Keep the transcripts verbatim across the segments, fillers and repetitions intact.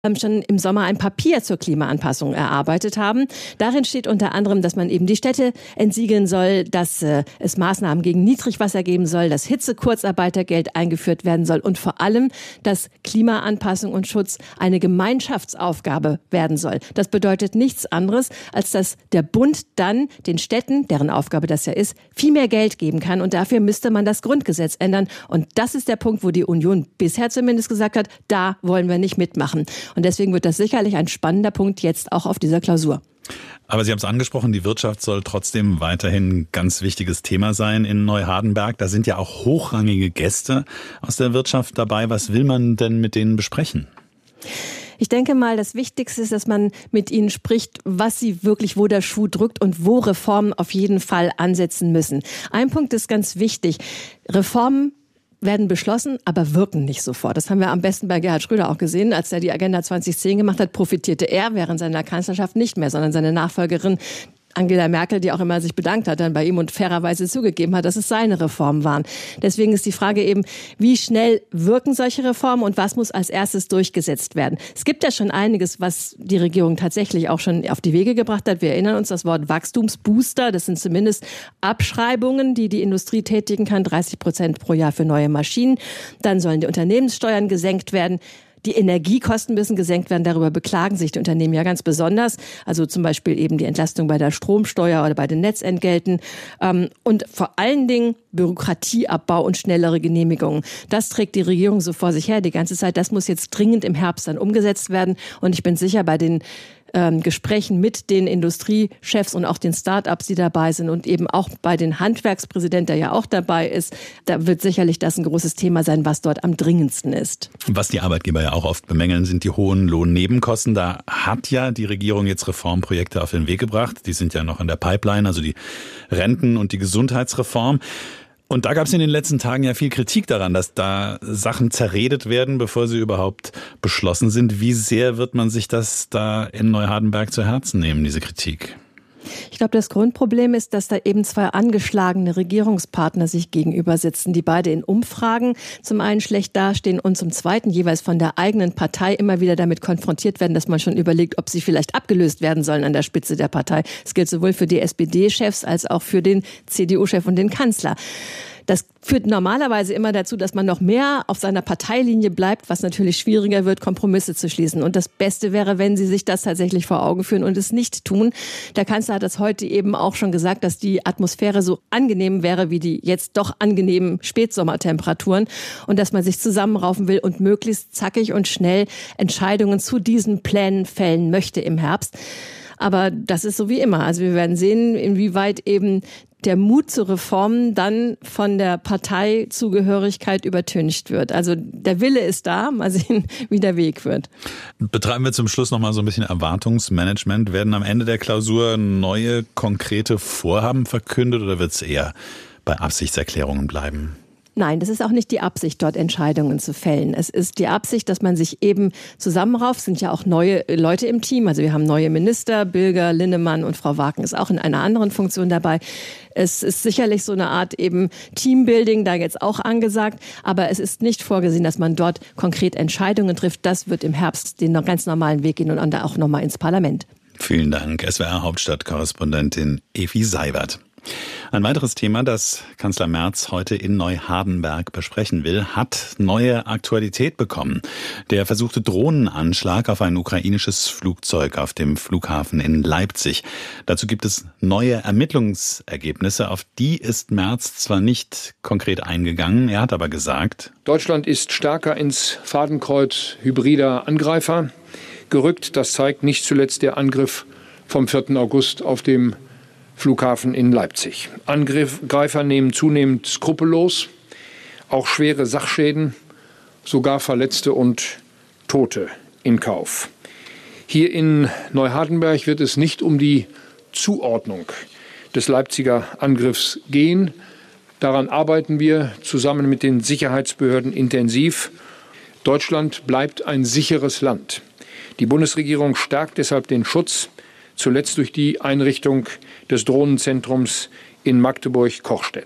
schon im Sommer ein Papier zur Klimaanpassung erarbeitet haben. Darin steht unter anderem, dass man eben die Städte entsiegeln soll, dass äh, es Maßnahmen gegen Niedrigwasser geben soll, dass Hitzekurzarbeitergeld eingeführt werden soll und vor allem, dass Klimaanpassung und Schutz eine Gemeinschaftsaufgabe werden soll. Das bedeutet nichts anderes, als dass der Bund dann den Städten, deren Aufgabe das ja ist, viel mehr Geld geben kann und dafür müsste man das Grundgesetz ändern. Und das ist der Punkt, wo die Union bisher zumindest gesagt hat, da wollen wir nicht mitmachen. Und deswegen wird das sicherlich ein spannender Punkt jetzt auch auf dieser Klausur. Aber Sie haben es angesprochen, die Wirtschaft soll trotzdem weiterhin ein ganz wichtiges Thema sein in Neuhardenberg. Da sind ja auch hochrangige Gäste aus der Wirtschaft dabei. Was will man denn mit denen besprechen? Ich denke mal, das Wichtigste ist, dass man mit ihnen spricht, was sie wirklich, wo der Schuh drückt und wo Reformen auf jeden Fall ansetzen müssen. Ein Punkt ist ganz wichtig. Reformen werden beschlossen, aber wirken nicht sofort. Das haben wir am besten bei Gerhard Schröder auch gesehen. Als er die Agenda zwanzig zehn gemacht hat, profitierte er während seiner Kanzlerschaft nicht mehr, sondern seine Nachfolgerin Angela Merkel, die auch immer sich bedankt hat dann bei ihm und fairerweise zugegeben hat, dass es seine Reformen waren. Deswegen ist die Frage eben, wie schnell wirken solche Reformen und was muss als erstes durchgesetzt werden? Es gibt ja schon einiges, was die Regierung tatsächlich auch schon auf die Wege gebracht hat. Wir erinnern uns das Wort Wachstumsbooster. Das sind zumindest Abschreibungen, die die Industrie tätigen kann, dreißig Prozent pro Jahr für neue Maschinen. Dann sollen die Unternehmenssteuern gesenkt werden. Die Energiekosten müssen gesenkt werden. Darüber beklagen sich die Unternehmen ja ganz besonders. Also zum Beispiel eben die Entlastung bei der Stromsteuer oder bei den Netzentgelten. Und vor allen Dingen Bürokratieabbau und schnellere Genehmigungen. Das trägt die Regierung so vor sich her die ganze Zeit. Das muss jetzt dringend im Herbst dann umgesetzt werden. Und ich bin sicher, bei den Ähm, Gesprächen mit den Industriechefs und auch den Start-ups, die dabei sind und eben auch bei den Handwerkspräsidenten, der ja auch dabei ist, da wird sicherlich das ein großes Thema sein, was dort am dringendsten ist. Was die Arbeitgeber ja auch oft bemängeln, sind die hohen Lohnnebenkosten. Da hat ja die Regierung jetzt Reformprojekte auf den Weg gebracht. Die sind ja noch in der Pipeline, also die Renten- und die Gesundheitsreform. Und da gab es in den letzten Tagen ja viel Kritik daran, dass da Sachen zerredet werden, bevor sie überhaupt beschlossen sind. Wie sehr wird man sich das da in Neuhardenberg zu Herzen nehmen, diese Kritik? Ich glaube, das Grundproblem ist, dass da eben zwei angeschlagene Regierungspartner sich gegenüber sitzen, die beide in Umfragen zum einen schlecht dastehen und zum zweiten jeweils von der eigenen Partei immer wieder damit konfrontiert werden, dass man schon überlegt, ob sie vielleicht abgelöst werden sollen an der Spitze der Partei. Das gilt sowohl für die S P D-Chefs als auch für den C D U-Chef und den Kanzler. Das führt normalerweise immer dazu, dass man noch mehr auf seiner Parteilinie bleibt, was natürlich schwieriger wird, Kompromisse zu schließen. Und das Beste wäre, wenn sie sich das tatsächlich vor Augen führen und es nicht tun. Der Kanzler hat das heute eben auch schon gesagt, dass die Atmosphäre so angenehm wäre wie die jetzt doch angenehmen Spätsommertemperaturen und dass man sich zusammenraufen will und möglichst zackig und schnell Entscheidungen zu diesen Plänen fällen möchte im Herbst. Aber das ist so wie immer. Also wir werden sehen, inwieweit eben der Mut zu Reformen dann von der Parteizugehörigkeit übertüncht wird. Also der Wille ist da, mal sehen, wie der Weg wird. Betreiben wir zum Schluss noch mal so ein bisschen Erwartungsmanagement. Werden am Ende der Klausur neue, konkrete Vorhaben verkündet oder wird es eher bei Absichtserklärungen bleiben? Nein, das ist auch nicht die Absicht, dort Entscheidungen zu fällen. Es ist die Absicht, dass man sich eben zusammenrauft. Es sind ja auch neue Leute im Team. Also wir haben neue Minister, Bilger, Linnemann und Frau Wagen ist auch in einer anderen Funktion dabei. Es ist sicherlich so eine Art eben Teambuilding da jetzt auch angesagt. Aber es ist nicht vorgesehen, dass man dort konkret Entscheidungen trifft. Das wird im Herbst den ganz normalen Weg gehen und dann auch nochmal ins Parlament. Vielen Dank. S W R-Hauptstadtkorrespondentin Evi Seiwert. Ein weiteres Thema, das Kanzler Merz heute in Neuhardenberg besprechen will, hat neue Aktualität bekommen. Der versuchte Drohnenanschlag auf ein ukrainisches Flugzeug auf dem Flughafen in Leipzig. Dazu gibt es neue Ermittlungsergebnisse, auf die ist Merz zwar nicht konkret eingegangen, er hat aber gesagt: Deutschland ist stärker ins Fadenkreuz hybrider Angreifer gerückt. Das zeigt nicht zuletzt der Angriff vom vierten August auf dem Flughafen in Leipzig. Angreifer nehmen zunehmend skrupellos auch schwere Sachschäden, sogar Verletzte und Tote in Kauf. Hier in Neuhardenberg wird es nicht um die Zuordnung des Leipziger Angriffs gehen. Daran arbeiten wir zusammen mit den Sicherheitsbehörden intensiv. Deutschland bleibt ein sicheres Land. Die Bundesregierung stärkt deshalb den Schutz, zuletzt durch die Einrichtung des Drohnenzentrums in Magdeburg-Kochstedt.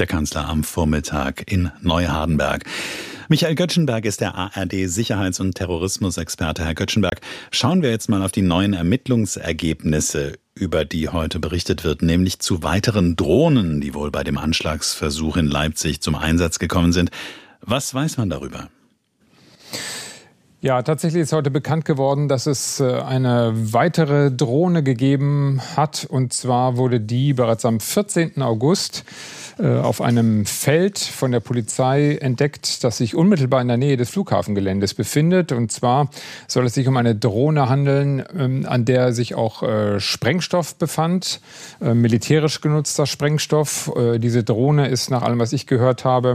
der Kanzler am Vormittag in Neuhardenberg. Michael Göttschenberg ist der A R D-Sicherheits- und Terrorismusexperte. Herr Göttschenberg, schauen wir jetzt mal auf die neuen Ermittlungsergebnisse, über die heute berichtet wird, nämlich zu weiteren Drohnen, die wohl bei dem Anschlagsversuch in Leipzig zum Einsatz gekommen sind. Was weiß man darüber? Ja, tatsächlich ist heute bekannt geworden, dass es eine weitere Drohne gegeben hat. Und zwar wurde die bereits am vierzehnten August auf einem Feld von der Polizei entdeckt, das sich unmittelbar in der Nähe des Flughafengeländes befindet. Und zwar soll es sich um eine Drohne handeln, an der sich auch Sprengstoff befand, militärisch genutzter Sprengstoff. Diese Drohne ist nach allem, was ich gehört habe,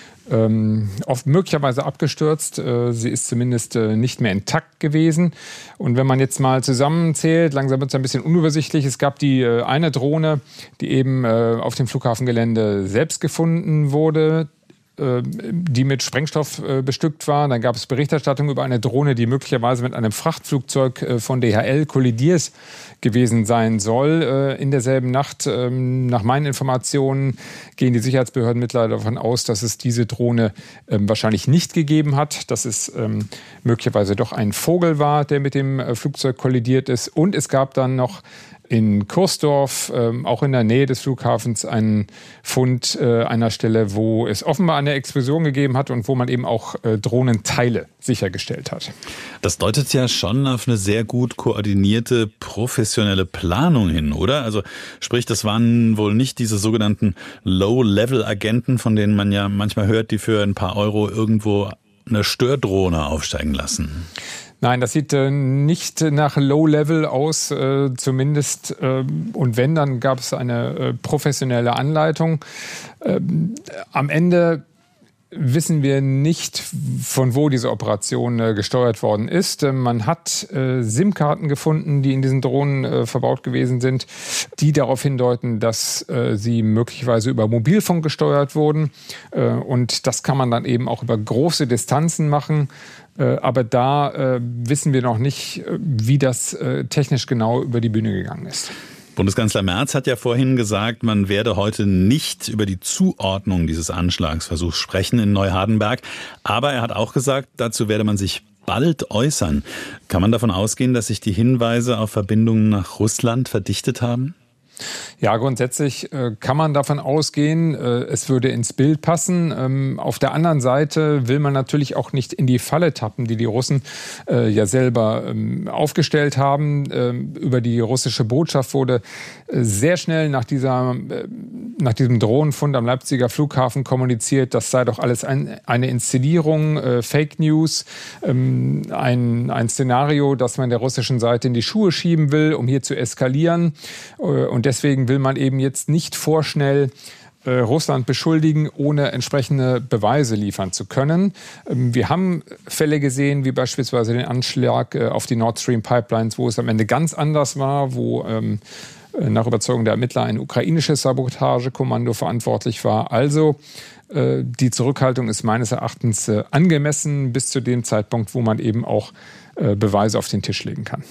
Ähm, oft möglicherweise abgestürzt. Äh, sie ist zumindest äh, nicht mehr intakt gewesen. Und wenn man jetzt mal zusammenzählt, langsam wird es ein bisschen unübersichtlich. Es gab die äh, eine Drohne, die eben äh, auf dem Flughafengelände selbst gefunden wurde, äh, die mit Sprengstoff äh, bestückt war. Dann gab es Berichterstattung über eine Drohne, die möglicherweise mit einem Frachtflugzeug äh, von D H L kollidiert gewesen sein soll. Äh, in derselben Nacht, ähm, nach meinen Informationen, gehen die Sicherheitsbehörden mittlerweile davon aus, dass es diese Drohne ähm, wahrscheinlich nicht gegeben hat, dass es ähm, möglicherweise doch ein Vogel war, der mit dem äh, Flugzeug kollidiert ist. Und es gab dann noch in Kursdorf, ähm, auch in der Nähe des Flughafens, einen Fund äh, einer Stelle, wo es offenbar eine Explosion gegeben hat und wo man eben auch äh, Drohnenteile sichergestellt hat. Das deutet ja schon auf eine sehr gut koordinierte, professionelle Planung hin, oder? Also sprich, das waren wohl nicht diese sogenannten Low-Level-Agenten, von denen man ja manchmal hört, die für ein paar Euro irgendwo eine Stördrohne aufsteigen lassen. Nein, das sieht äh, nicht nach Low-Level aus, äh, zumindest. Äh, und wenn, dann gab es eine äh, professionelle Anleitung. Äh, am Ende wissen wir nicht, von wo diese Operation äh, gesteuert worden ist. Äh, man hat äh, SIM-Karten gefunden, die in diesen Drohnen äh, verbaut gewesen sind, die darauf hindeuten, dass äh, sie möglicherweise über Mobilfunk gesteuert wurden. Äh, und das kann man dann eben auch über große Distanzen machen. Äh, aber da äh, wissen wir noch nicht, äh, wie das äh, technisch genau über die Bühne gegangen ist. Bundeskanzler Merz hat ja vorhin gesagt, man werde heute nicht über die Zuordnung dieses Anschlagsversuchs sprechen in Neuhardenberg. Aber er hat auch gesagt, dazu werde man sich bald äußern. Kann man davon ausgehen, dass sich die Hinweise auf Verbindungen nach Russland verdichtet haben? Ja, grundsätzlich äh, kann man davon ausgehen, äh, es würde ins Bild passen. Ähm, auf der anderen Seite will man natürlich auch nicht in die Falle tappen, die die Russen äh, ja selber ähm, aufgestellt haben. Ähm, über die russische Botschaft wurde äh, sehr schnell nach, dieser, äh, nach diesem Drohnenfund am Leipziger Flughafen kommuniziert, das sei doch alles ein, eine Inszenierung, äh, Fake News, ähm, ein, ein Szenario, das man der russischen Seite in die Schuhe schieben will, um hier zu eskalieren. Äh, und deswegen will man eben jetzt nicht vorschnell äh, Russland beschuldigen, ohne entsprechende Beweise liefern zu können. Ähm, wir haben Fälle gesehen, wie beispielsweise den Anschlag äh, auf die Nord Stream Pipelines, wo es am Ende ganz anders war, wo ähm, nach Überzeugung der Ermittler ein ukrainisches Sabotagekommando verantwortlich war. Also äh, die Zurückhaltung ist meines Erachtens äh, angemessen bis zu dem Zeitpunkt, wo man eben auch äh, Beweise auf den Tisch legen kann.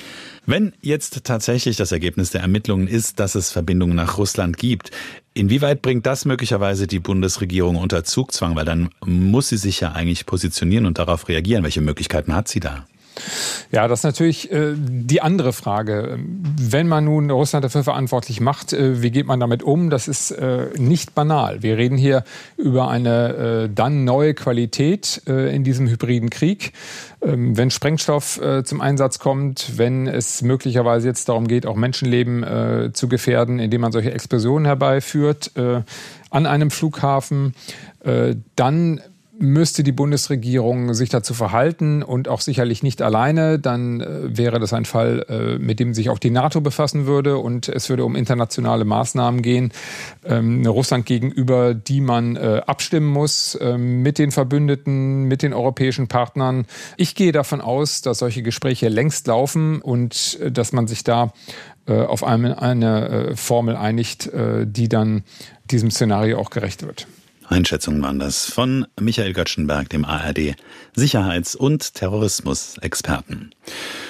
Wenn jetzt tatsächlich das Ergebnis der Ermittlungen ist, dass es Verbindungen nach Russland gibt, inwieweit bringt das möglicherweise die Bundesregierung unter Zugzwang? Weil dann muss sie sich ja eigentlich positionieren und darauf reagieren. Welche Möglichkeiten hat sie da? Ja, das ist natürlich äh, die andere Frage. Wenn man nun Russland dafür verantwortlich macht, äh, wie geht man damit um? Das ist äh, nicht banal. Wir reden hier über eine äh, dann neue Qualität äh, in diesem hybriden Krieg. Ähm, wenn Sprengstoff äh, zum Einsatz kommt, wenn es möglicherweise jetzt darum geht, auch Menschenleben äh, zu gefährden, indem man solche Explosionen herbeiführt äh, an einem Flughafen, äh, dann müsste die Bundesregierung sich dazu verhalten und auch sicherlich nicht alleine. Dann äh, wäre das ein Fall, äh, mit dem sich auch die NATO befassen würde und es würde um internationale Maßnahmen gehen, ähm, Russland gegenüber, die man äh, abstimmen muss äh, mit den Verbündeten, mit den europäischen Partnern. Ich gehe davon aus, dass solche Gespräche längst laufen und äh, dass man sich da äh, auf eine, eine äh, Formel einigt, äh, die dann diesem Szenario auch gerecht wird. Einschätzungen waren das von Michael Göttschenberg, dem A R D-Sicherheits- und Terrorismusexperten.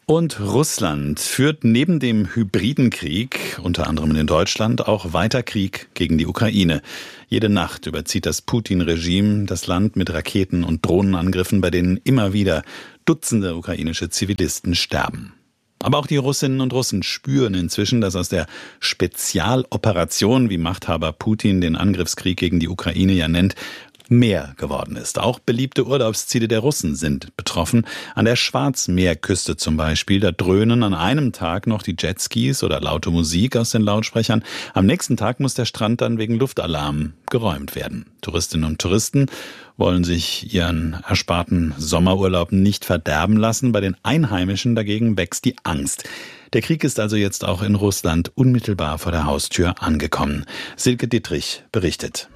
Und Russland führt neben dem hybriden Krieg, unter anderem in Deutschland, auch weiter Krieg gegen die Ukraine. Jede Nacht überzieht das Putin-Regime das Land mit Raketen- und Drohnenangriffen, bei denen immer wieder Dutzende ukrainische Zivilisten sterben. Aber auch die Russinnen und Russen spüren inzwischen, dass aus der Spezialoperation, wie Machthaber Putin den Angriffskrieg gegen die Ukraine ja nennt, mehr geworden ist. Auch beliebte Urlaubsziele der Russen sind betroffen. An der Schwarzmeerküste zum Beispiel, da dröhnen an einem Tag noch die Jetskis oder laute Musik aus den Lautsprechern. Am nächsten Tag muss der Strand dann wegen Luftalarm geräumt werden. Touristinnen und Touristen wollen sich ihren ersparten Sommerurlaub nicht verderben lassen. Bei den Einheimischen dagegen wächst die Angst. Der Krieg ist also jetzt auch in Russland unmittelbar vor der Haustür angekommen. Silke Dittrich berichtet.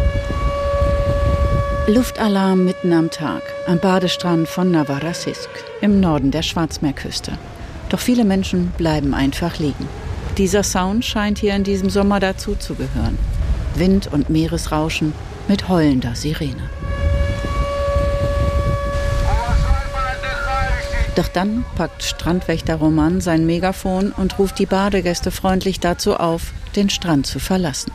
Luftalarm mitten am Tag am Badestrand von Novorossiysk im Norden der Schwarzmeerküste. Doch viele Menschen bleiben einfach liegen. Dieser Sound scheint hier in diesem Sommer dazuzugehören. Wind und Meeresrauschen mit heulender Sirene. Doch dann packt Strandwächter Roman sein Megafon und ruft die Badegäste freundlich dazu auf, den Strand zu verlassen.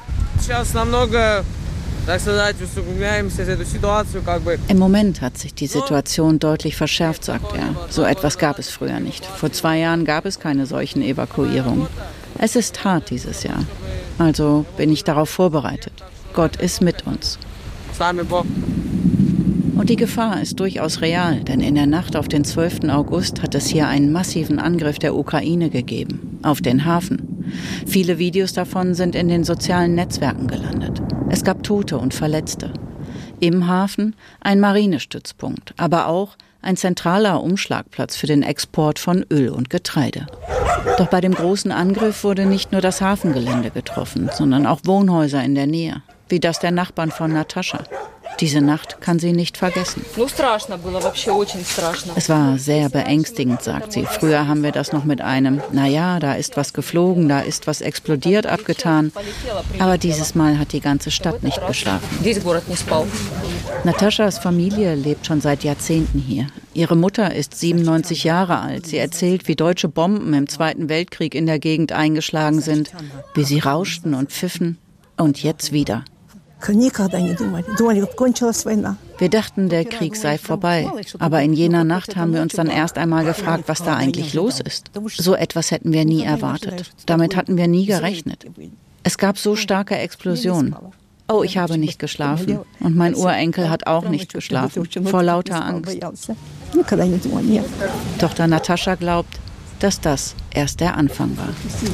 Im Moment hat sich die Situation deutlich verschärft, sagt er. So etwas gab es früher nicht. Vor zwei Jahren gab es keine solchen Evakuierungen. Es ist hart dieses Jahr. Also bin ich darauf vorbereitet. Gott ist mit uns. Und die Gefahr ist durchaus real, denn in der Nacht auf den zwölften August hat es hier einen massiven Angriff der Ukraine gegeben, auf den Hafen. Viele Videos davon sind in den sozialen Netzwerken gelandet. Es gab Tote und Verletzte. Im Hafen ein Marinestützpunkt, aber auch ein zentraler Umschlagplatz für den Export von Öl und Getreide. Doch bei dem großen Angriff wurde nicht nur das Hafengelände getroffen, sondern auch Wohnhäuser in der Nähe, wie das der Nachbarn von Natascha. Diese Nacht kann sie nicht vergessen. Es war sehr beängstigend, sagt sie. Früher haben wir das noch mit einem, naja, da ist was geflogen, da ist was explodiert, abgetan. Aber dieses Mal hat die ganze Stadt nicht geschlafen. Nataschas Familie lebt schon seit Jahrzehnten hier. Ihre Mutter ist siebenundneunzig Jahre alt. Sie erzählt, wie deutsche Bomben im Zweiten Weltkrieg in der Gegend eingeschlagen sind, wie sie rauschten und pfiffen. Und jetzt wieder. Wir dachten, der Krieg sei vorbei. Aber in jener Nacht haben wir uns dann erst einmal gefragt, was da eigentlich los ist. So etwas hätten wir nie erwartet. Damit hatten wir nie gerechnet. Es gab so starke Explosionen. Oh, ich habe nicht geschlafen. Und mein Urenkel hat auch nicht geschlafen. Vor lauter Angst. Tochter Natascha glaubt, dass das erst der Anfang war.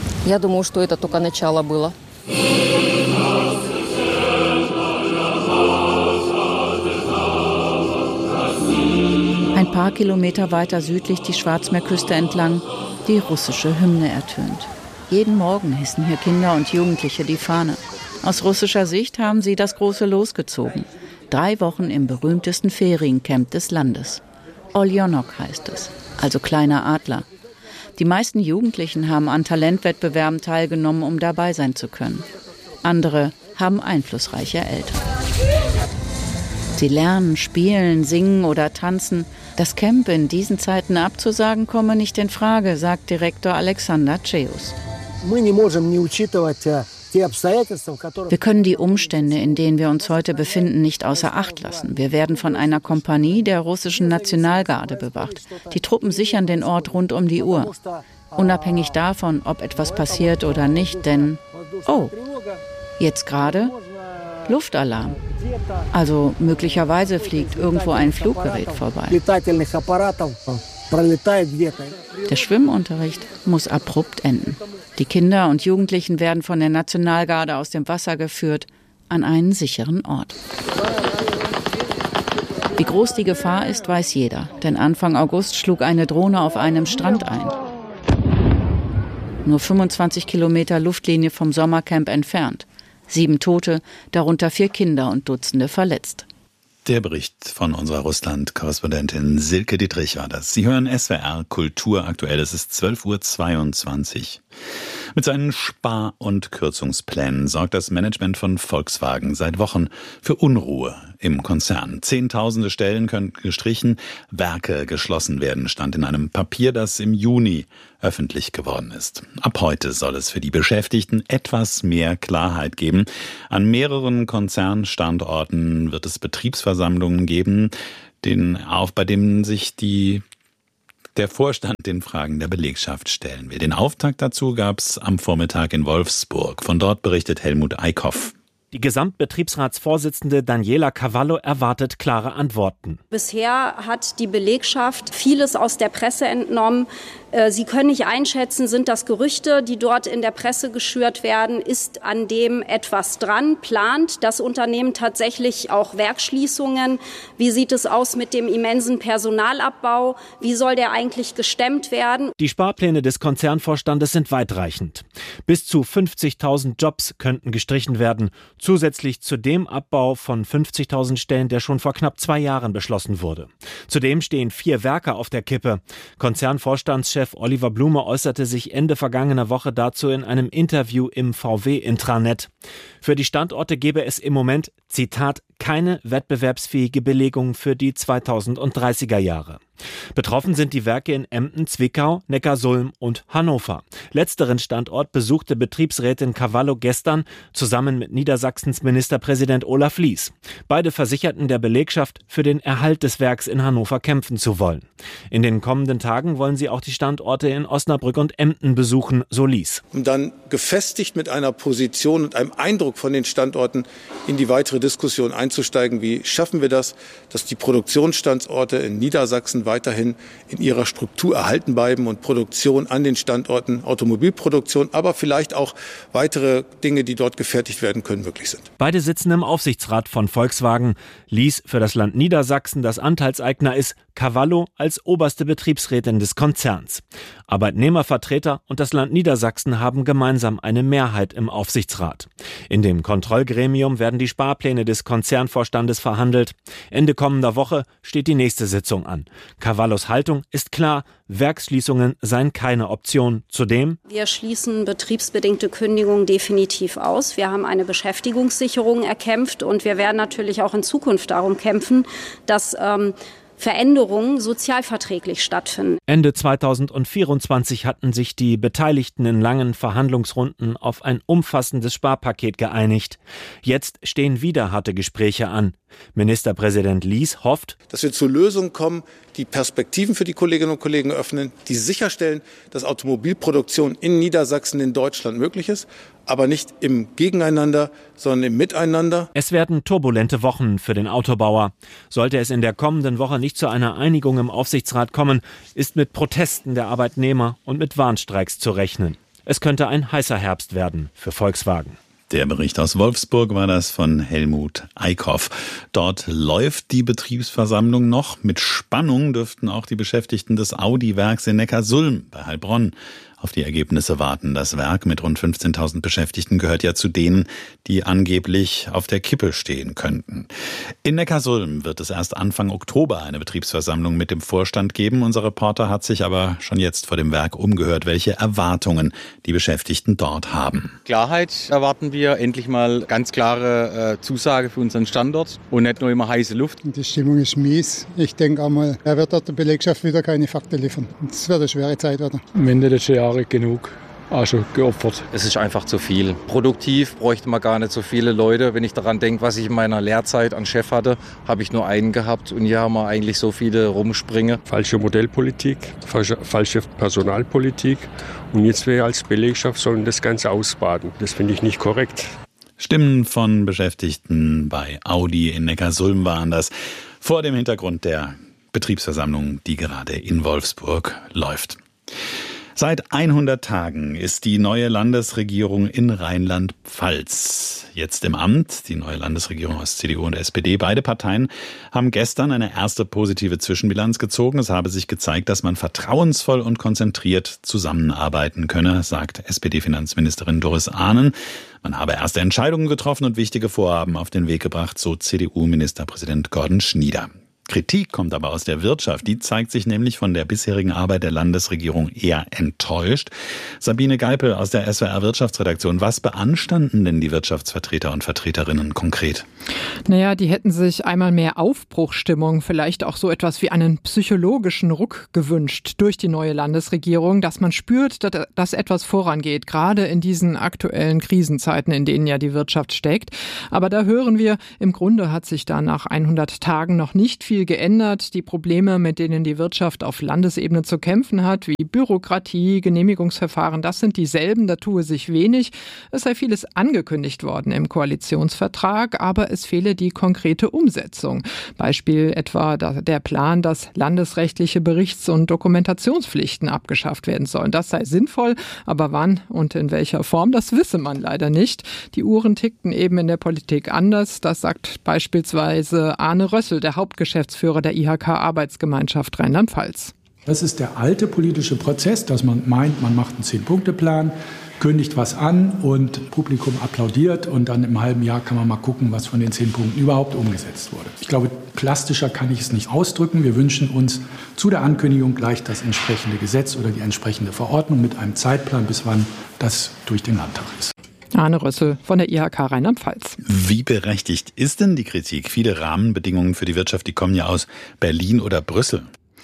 Ein paar Kilometer weiter südlich die Schwarzmeerküste entlang, die russische Hymne ertönt. Jeden Morgen hissen hier Kinder und Jugendliche die Fahne. Aus russischer Sicht haben sie das große Los gezogen. Drei Wochen im berühmtesten Feriencamp des Landes. Oljonok heißt es, also kleiner Adler. Die meisten Jugendlichen haben an Talentwettbewerben teilgenommen, um dabei sein zu können. Andere haben einflussreiche Eltern. Sie lernen, spielen, singen oder tanzen. Das Camp in diesen Zeiten abzusagen, komme nicht in Frage, sagt Direktor Alexander Ceus. Wir können die Umstände, in denen wir uns heute befinden, nicht außer Acht lassen. Wir werden von einer Kompanie der russischen Nationalgarde bewacht. Die Truppen sichern den Ort rund um die Uhr. Unabhängig davon, ob etwas passiert oder nicht, denn, oh, jetzt gerade Luftalarm. Also möglicherweise fliegt irgendwo ein Fluggerät vorbei. Der Schwimmunterricht muss abrupt enden. Die Kinder und Jugendlichen werden von der Nationalgarde aus dem Wasser geführt an einen sicheren Ort. Wie groß die Gefahr ist, weiß jeder, denn Anfang August schlug eine Drohne auf einem Strand ein. Nur fünfundzwanzig Kilometer Luftlinie vom Sommercamp entfernt. Sieben Tote, darunter vier Kinder und Dutzende verletzt. Der Bericht von unserer Russland-Korrespondentin Silke Dittrich war das. Sie hören S W R Kultur aktuell. Es ist zwölf Uhr zweiundzwanzig. Mit seinen Spar- und Kürzungsplänen sorgt das Management von Volkswagen seit Wochen für Unruhe im Konzern. Zehntausende Stellen könnten gestrichen, Werke geschlossen werden, stand in einem Papier, das im Juni öffentlich geworden ist. Ab heute soll es für die Beschäftigten etwas mehr Klarheit geben. An mehreren Konzernstandorten wird es Betriebsversammlungen geben, den, auf, bei denen sich die der Vorstand den Fragen der Belegschaft stellen will. Den Auftakt dazu gab es am Vormittag in Wolfsburg. Von dort berichtet Helmut Eickhoff. Die Gesamtbetriebsratsvorsitzende Daniela Cavallo erwartet klare Antworten. Bisher hat die Belegschaft vieles aus der Presse entnommen. Sie können nicht einschätzen, sind das Gerüchte, die dort in der Presse geschürt werden? Ist an dem etwas dran? Plant das Unternehmen tatsächlich auch Werksschließungen? Wie sieht es aus mit dem immensen Personalabbau? Wie soll der eigentlich gestemmt werden? Die Sparpläne des Konzernvorstandes sind weitreichend. Bis zu fünfzigtausend Jobs könnten gestrichen werden, zusätzlich zu dem Abbau von fünfzigtausend Stellen, der schon vor knapp zwei Jahren beschlossen wurde. Zudem stehen vier Werke auf der Kippe. Konzernvorstandschef Oliver Blume äußerte sich Ende vergangener Woche dazu in einem Interview im V W-Intranet. Für die Standorte gebe es im Moment, Zitat, keine wettbewerbsfähige Belegung für die zweitausenddreißiger Jahre. Betroffen sind die Werke in Emden, Zwickau, Neckarsulm und Hannover. Letzteren Standort besuchte Betriebsrätin Cavallo gestern zusammen mit Niedersachsens Ministerpräsident Olaf Lies. Beide versicherten der Belegschaft, für den Erhalt des Werks in Hannover kämpfen zu wollen. In den kommenden Tagen wollen sie auch die Standorte in Osnabrück und Emden besuchen, so Lies. Um dann gefestigt mit einer Position und einem Eindruck von den Standorten in die weitere Diskussion einzusteigen. Wie schaffen wir das, dass die Produktionsstandorte in Niedersachsen weiterhin in ihrer Struktur erhalten bleiben und Produktion an den Standorten, Automobilproduktion, aber vielleicht auch weitere Dinge, die dort gefertigt werden können, möglich sind. Beide sitzen im Aufsichtsrat von Volkswagen. Lies für das Land Niedersachsen das Anteilseigner ist, Cavallo als oberste Betriebsrätin des Konzerns. Arbeitnehmervertreter und das Land Niedersachsen haben gemeinsam eine Mehrheit im Aufsichtsrat. In dem Kontrollgremium werden die Sparpläne des Konzernvorstandes verhandelt. Ende kommender Woche steht die nächste Sitzung an. Cavallos Haltung ist klar, Werksschließungen seien keine Option. Zudem: Wir schließen betriebsbedingte Kündigungen definitiv aus. Wir haben eine Beschäftigungssicherung erkämpft und wir werden natürlich auch in Zukunft darum kämpfen, dass ähm, Veränderungen sozialverträglich stattfinden. Ende zweitausendvierundzwanzig hatten sich die Beteiligten in langen Verhandlungsrunden auf ein umfassendes Sparpaket geeinigt. Jetzt stehen wieder harte Gespräche an. Ministerpräsident Lies hofft, dass wir zu Lösungen kommen, die Perspektiven für die Kolleginnen und Kollegen öffnen, die sicherstellen, dass Automobilproduktion in Niedersachsen, in Deutschland möglich ist, aber nicht im Gegeneinander, sondern im Miteinander. Es werden turbulente Wochen für den Autobauer. Sollte es in der kommenden Woche nicht zu einer Einigung im Aufsichtsrat kommen, ist mit Protesten der Arbeitnehmer und mit Warnstreiks zu rechnen. Es könnte ein heißer Herbst werden für Volkswagen. Der Bericht aus Wolfsburg war das von Helmut Eickhoff. Dort läuft die Betriebsversammlung noch. Mit Spannung dürften auch die Beschäftigten des Audi-Werks in Neckarsulm bei Heilbronn auf die Ergebnisse warten. Das Werk mit rund fünfzehntausend Beschäftigten gehört ja zu denen, die angeblich auf der Kippe stehen könnten. In Neckarsulm wird es erst Anfang Oktober eine Betriebsversammlung mit dem Vorstand geben. Unser Reporter hat sich aber schon jetzt vor dem Werk umgehört, welche Erwartungen die Beschäftigten dort haben. Klarheit erwarten wir, endlich mal ganz klare äh, Zusage für unseren Standort und nicht nur immer heiße Luft. Die Stimmung ist mies. Ich denke einmal, er wird dort der Belegschaft wieder keine Fakten liefern. Es wird eine schwere Zeit werden. Am Ende des Jahres genug also geopfert. Es ist einfach zu viel. Produktiv bräuchte man gar nicht so viele Leute. Wenn ich daran denke, was ich in meiner Lehrzeit an Chef hatte, habe ich nur einen gehabt und hier haben wir eigentlich so viele rumspringen. Falsche Modellpolitik, falsche, falsche Personalpolitik und jetzt wir als Belegschaft sollen das Ganze ausbaden. Das finde ich nicht korrekt. Stimmen von Beschäftigten bei Audi in Neckarsulm waren das vor dem Hintergrund der Betriebsversammlung, die gerade in Wolfsburg läuft. Seit hundert Tagen ist die neue Landesregierung in Rheinland-Pfalz jetzt im Amt. Die neue Landesregierung aus C D U und S P D. Beide Parteien haben gestern eine erste positive Zwischenbilanz gezogen. Es habe sich gezeigt, dass man vertrauensvoll und konzentriert zusammenarbeiten könne, sagt S P D-Finanzministerin Doris Ahnen. Man habe erste Entscheidungen getroffen und wichtige Vorhaben auf den Weg gebracht, so C D U-Ministerpräsident Gordon Schnieder. Kritik kommt aber aus der Wirtschaft. Die zeigt sich nämlich von der bisherigen Arbeit der Landesregierung eher enttäuscht. Sabine Geipel aus der S W R Wirtschaftsredaktion. Was beanstanden denn die Wirtschaftsvertreter und Vertreterinnen konkret? Naja, die hätten sich einmal mehr Aufbruchstimmung, vielleicht auch so etwas wie einen psychologischen Ruck gewünscht durch die neue Landesregierung, dass man spürt, dass etwas vorangeht, gerade in diesen aktuellen Krisenzeiten, in denen ja die Wirtschaft steckt. Aber da hören wir, im Grunde hat sich da nach hundert Tagen noch nicht viel geändert. Die Probleme, mit denen die Wirtschaft auf Landesebene zu kämpfen hat, wie Bürokratie, Genehmigungsverfahren, das sind dieselben, da tue sich wenig. Es sei vieles angekündigt worden im Koalitionsvertrag, aber es fehle die konkrete Umsetzung. Beispiel etwa der Plan, dass landesrechtliche Berichts- und Dokumentationspflichten abgeschafft werden sollen. Das sei sinnvoll, aber wann und in welcher Form, das wisse man leider nicht. Die Uhren tickten eben in der Politik anders. Das sagt beispielsweise Arne Rössel, der Hauptgeschäftsführer der I H K-Arbeitsgemeinschaft Rheinland-Pfalz. Das ist der alte politische Prozess, dass man meint, man macht einen Zehn-Punkte-Plan, kündigt was an und Publikum applaudiert und dann im halben Jahr kann man mal gucken, was von den zehn Punkten überhaupt umgesetzt wurde. Ich glaube, plastischer kann ich es nicht ausdrücken. Wir wünschen uns zu der Ankündigung gleich das entsprechende Gesetz oder die entsprechende Verordnung mit einem Zeitplan, bis wann das durch den Landtag ist. Arne Rössel von der I H K Rheinland-Pfalz. Wie berechtigt ist denn die Kritik? Viele Rahmenbedingungen für die Wirtschaft, die kommen ja aus Berlin oder Brüssel.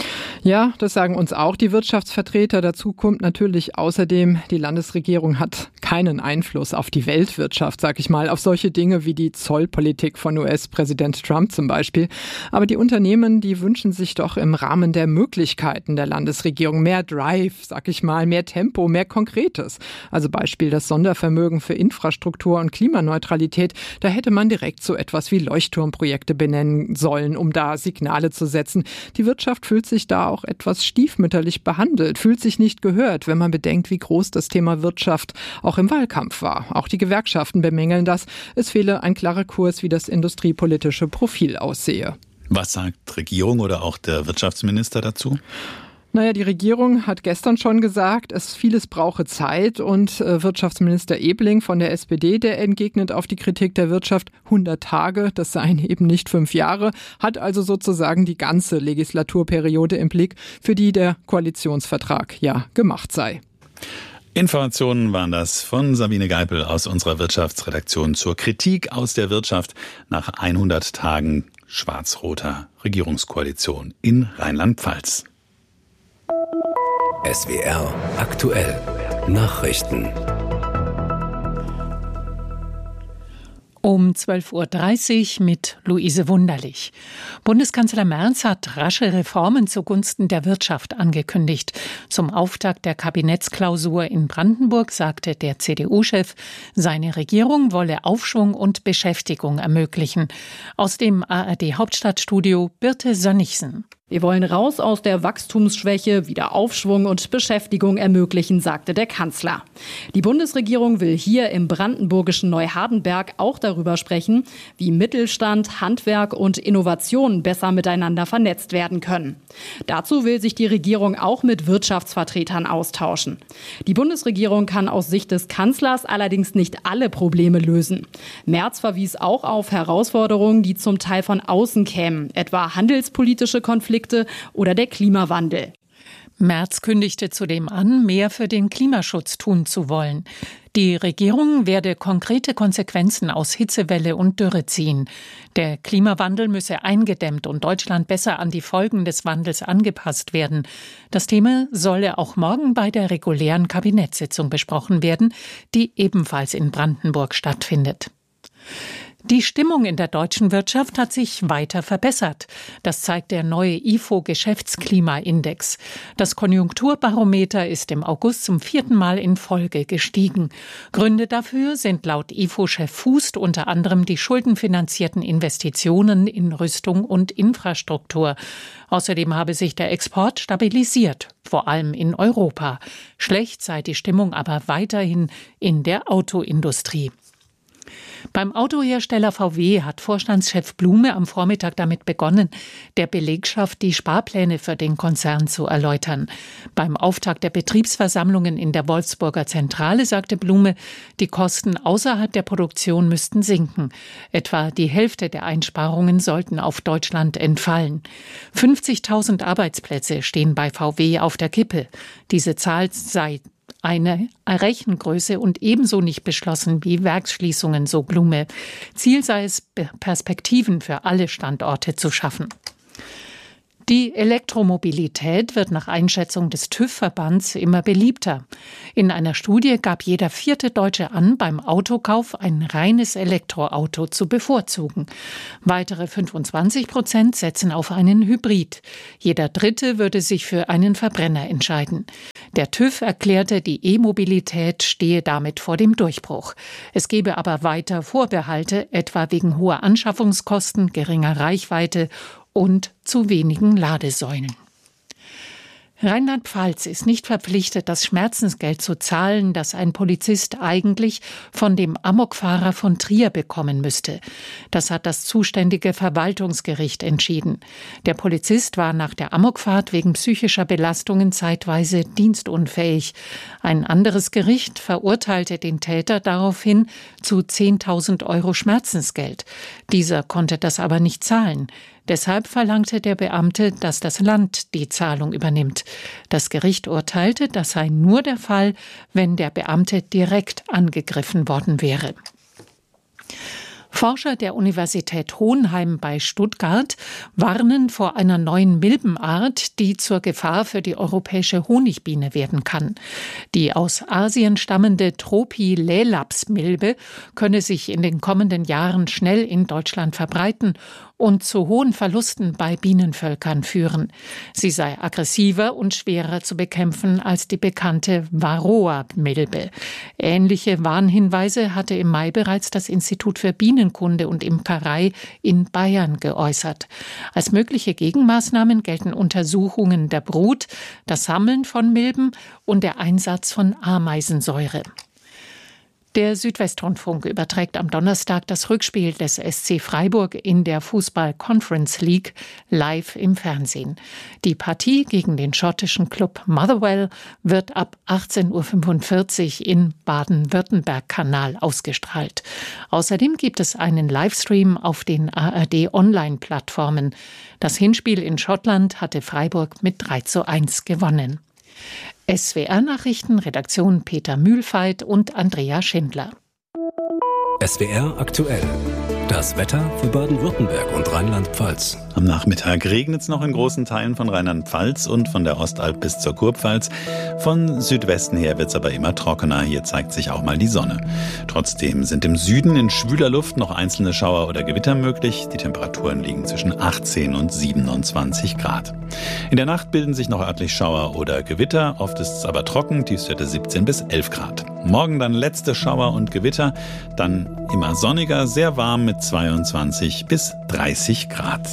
Ja, das sagen uns auch die Wirtschaftsvertreter. Dazu kommt natürlich außerdem, die Landesregierung hat keinen Einfluss auf die Weltwirtschaft, sag ich mal, auf solche Dinge wie die Zollpolitik von U S-Präsident Trump zum Beispiel. Aber die Unternehmen, die wünschen sich doch im Rahmen der Möglichkeiten der Landesregierung mehr Drive, sag ich mal, mehr Tempo, mehr Konkretes. Also Beispiel das Sondervermögen für Infrastruktur und Klimaneutralität. Da hätte man direkt so etwas wie Leuchtturmprojekte benennen sollen, um da Signale zu setzen. Die Wirtschaft fühlt sich da auch etwas stiefmütterlich behandelt, fühlt sich nicht gehört, wenn man bedenkt, wie groß das Thema Wirtschaft auch im Wahlkampf war. Auch die Gewerkschaften bemängeln das. Es fehle ein klarer Kurs, wie das industriepolitische Profil aussehe. Was sagt Regierung oder auch der Wirtschaftsminister dazu? Naja, die Regierung hat gestern schon gesagt, es vieles brauche Zeit und äh, Wirtschaftsminister Ebling von der S P D, der entgegnet auf die Kritik der Wirtschaft, hundert Tage, das seien eben nicht fünf Jahre, hat also sozusagen die ganze Legislaturperiode im Blick, für die der Koalitionsvertrag ja gemacht sei. Informationen waren das von Sabine Geipel aus unserer Wirtschaftsredaktion zur Kritik aus der Wirtschaft nach hundert Tagen schwarz-roter Regierungskoalition in Rheinland-Pfalz. S W R aktuell Nachrichten. Um zwölf Uhr dreißig mit Luise Wunderlich. Bundeskanzler Merz hat rasche Reformen zugunsten der Wirtschaft angekündigt. Zum Auftakt der Kabinettsklausur in Brandenburg sagte der C D U-Chef, seine Regierung wolle Aufschwung und Beschäftigung ermöglichen. Aus dem A R D-Hauptstadtstudio Birte Sönnigsen. Wir wollen raus aus der Wachstumsschwäche, wieder Aufschwung und Beschäftigung ermöglichen, sagte der Kanzler. Die Bundesregierung will hier im brandenburgischen Neuhardenberg auch darüber sprechen, wie Mittelstand, Handwerk und Innovation besser miteinander vernetzt werden können. Dazu will sich die Regierung auch mit Wirtschaftsvertretern austauschen. Die Bundesregierung kann aus Sicht des Kanzlers allerdings nicht alle Probleme lösen. Merz verwies auch auf Herausforderungen, die zum Teil von außen kämen, etwa handelspolitische Konflikte oder der Klimawandel. Merz kündigte zudem an, mehr für den Klimaschutz tun zu wollen. Die Regierung werde konkrete Konsequenzen aus Hitzewelle und Dürre ziehen. Der Klimawandel müsse eingedämmt und Deutschland besser an die Folgen des Wandels angepasst werden. Das Thema solle auch morgen bei der regulären Kabinettssitzung besprochen werden, die ebenfalls in Brandenburg stattfindet. Die Stimmung in der deutschen Wirtschaft hat sich weiter verbessert. Das zeigt der neue I F O-Geschäftsklimaindex. Das Konjunkturbarometer ist im August zum vierten Mal in Folge gestiegen. Gründe dafür sind laut I F O-Chef Fußt unter anderem die schuldenfinanzierten Investitionen in Rüstung und Infrastruktur. Außerdem habe sich der Export stabilisiert, vor allem in Europa. Schlecht sei die Stimmung aber weiterhin in der Autoindustrie. Beim Autohersteller V W hat Vorstandschef Blume am Vormittag damit begonnen, der Belegschaft die Sparpläne für den Konzern zu erläutern. Beim Auftakt der Betriebsversammlungen in der Wolfsburger Zentrale sagte Blume, die Kosten außerhalb der Produktion müssten sinken. Etwa die Hälfte der Einsparungen sollten auf Deutschland entfallen. fünfzigtausend Arbeitsplätze stehen bei V W auf der Kippe. Diese Zahl sei eine Rechengröße und ebenso nicht beschlossen wie Werksschließungen, so Blume. Ziel sei es, Perspektiven für alle Standorte zu schaffen. Die Elektromobilität wird nach Einschätzung des TÜV-Verbands immer beliebter. In einer Studie gab jeder vierte Deutsche an, beim Autokauf ein reines Elektroauto zu bevorzugen. Weitere fünfundzwanzig Prozent setzen auf einen Hybrid. Jeder Dritte würde sich für einen Verbrenner entscheiden. Der TÜV erklärte, die E-Mobilität stehe damit vor dem Durchbruch. Es gebe aber weiter Vorbehalte, etwa wegen hoher Anschaffungskosten, geringer Reichweite und zu wenigen Ladesäulen. Rheinland-Pfalz ist nicht verpflichtet, das Schmerzensgeld zu zahlen, das ein Polizist eigentlich von dem Amokfahrer von Trier bekommen müsste. Das hat das zuständige Verwaltungsgericht entschieden. Der Polizist war nach der Amokfahrt wegen psychischer Belastungen zeitweise dienstunfähig. Ein anderes Gericht verurteilte den Täter daraufhin zu zehntausend Euro Schmerzensgeld. Dieser konnte das aber nicht zahlen. Deshalb verlangte der Beamte, dass das Land die Zahlung übernimmt. Das Gericht urteilte, das sei nur der Fall, wenn der Beamte direkt angegriffen worden wäre. Forscher der Universität Hohenheim bei Stuttgart warnen vor einer neuen Milbenart, die zur Gefahr für die europäische Honigbiene werden kann. Die aus Asien stammende Tropilelaps-Milbe könne sich in den kommenden Jahren schnell in Deutschland verbreiten und zu hohen Verlusten bei Bienenvölkern führen. Sie sei aggressiver und schwerer zu bekämpfen als die bekannte Varroa-Milbe. Ähnliche Warnhinweise hatte im Mai bereits das Institut für Bienenkunde und Imkerei in Bayern geäußert. Als mögliche Gegenmaßnahmen gelten Untersuchungen der Brut, das Sammeln von Milben und der Einsatz von Ameisensäure. Der Südwestrundfunk überträgt am Donnerstag das Rückspiel des S C Freiburg in der Fußball-Conference League live im Fernsehen. Die Partie gegen den schottischen Club Motherwell wird ab achtzehn Uhr fünfundvierzig in Baden-Württemberg-Kanal ausgestrahlt. Außerdem gibt es einen Livestream auf den A R D-Online-Plattformen. Das Hinspiel in Schottland hatte Freiburg mit drei zu eins gewonnen. S W R-Nachrichten, Redaktion Peter Mühlfeit und Andrea Schindler. S W R aktuell. Das Wetter für Baden-Württemberg und Rheinland-Pfalz. Am Nachmittag regnet es noch in großen Teilen von Rheinland-Pfalz und von der Ostalb bis zur Kurpfalz. Von Südwesten her wird es aber immer trockener. Hier zeigt sich auch mal die Sonne. Trotzdem sind im Süden in schwüler Luft noch einzelne Schauer oder Gewitter möglich. Die Temperaturen liegen zwischen achtzehn und siebenundzwanzig Grad. In der Nacht bilden sich noch örtlich Schauer oder Gewitter. Oft ist es aber trocken. Tiefstwerte siebzehn bis elf Grad. Morgen dann letzte Schauer und Gewitter. Dann immer sonniger, sehr warm mit zweiundzwanzig bis dreißig Grad.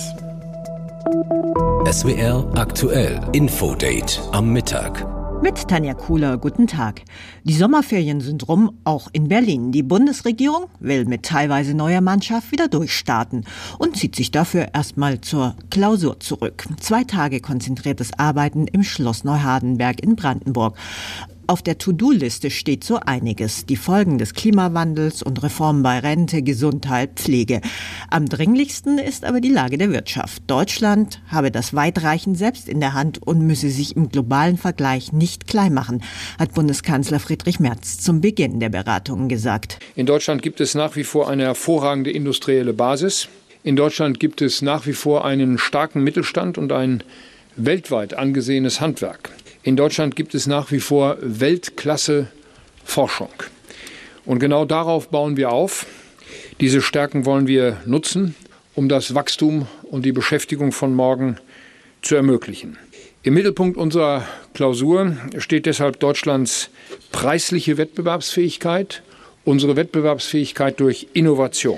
S W R aktuell. Infodate am Mittag. Mit Tanja Kuhler, guten Tag. Die Sommerferien sind rum, auch in Berlin. Die Bundesregierung will mit teilweise neuer Mannschaft wieder durchstarten und zieht sich dafür erstmal zur Klausur zurück. Zwei Tage konzentriertes Arbeiten im Schloss Neuhardenberg in Brandenburg. Auf der To-Do-Liste steht so einiges. Die Folgen des Klimawandels und Reformen bei Rente, Gesundheit, Pflege. Am dringlichsten ist aber die Lage der Wirtschaft. Deutschland habe das Weitreichend selbst in der Hand und müsse sich im globalen Vergleich nicht klein machen, hat Bundeskanzler Friedrich Merz zum Beginn der Beratungen gesagt. In Deutschland gibt es nach wie vor eine hervorragende industrielle Basis. In Deutschland gibt es nach wie vor einen starken Mittelstand und ein weltweit angesehenes Handwerk. In Deutschland gibt es nach wie vor Weltklasse-Forschung. Und genau darauf bauen wir auf. Diese Stärken wollen wir nutzen, um das Wachstum und die Beschäftigung von morgen zu ermöglichen. Im Mittelpunkt unserer Klausur steht deshalb Deutschlands preisliche Wettbewerbsfähigkeit, unsere Wettbewerbsfähigkeit durch Innovation.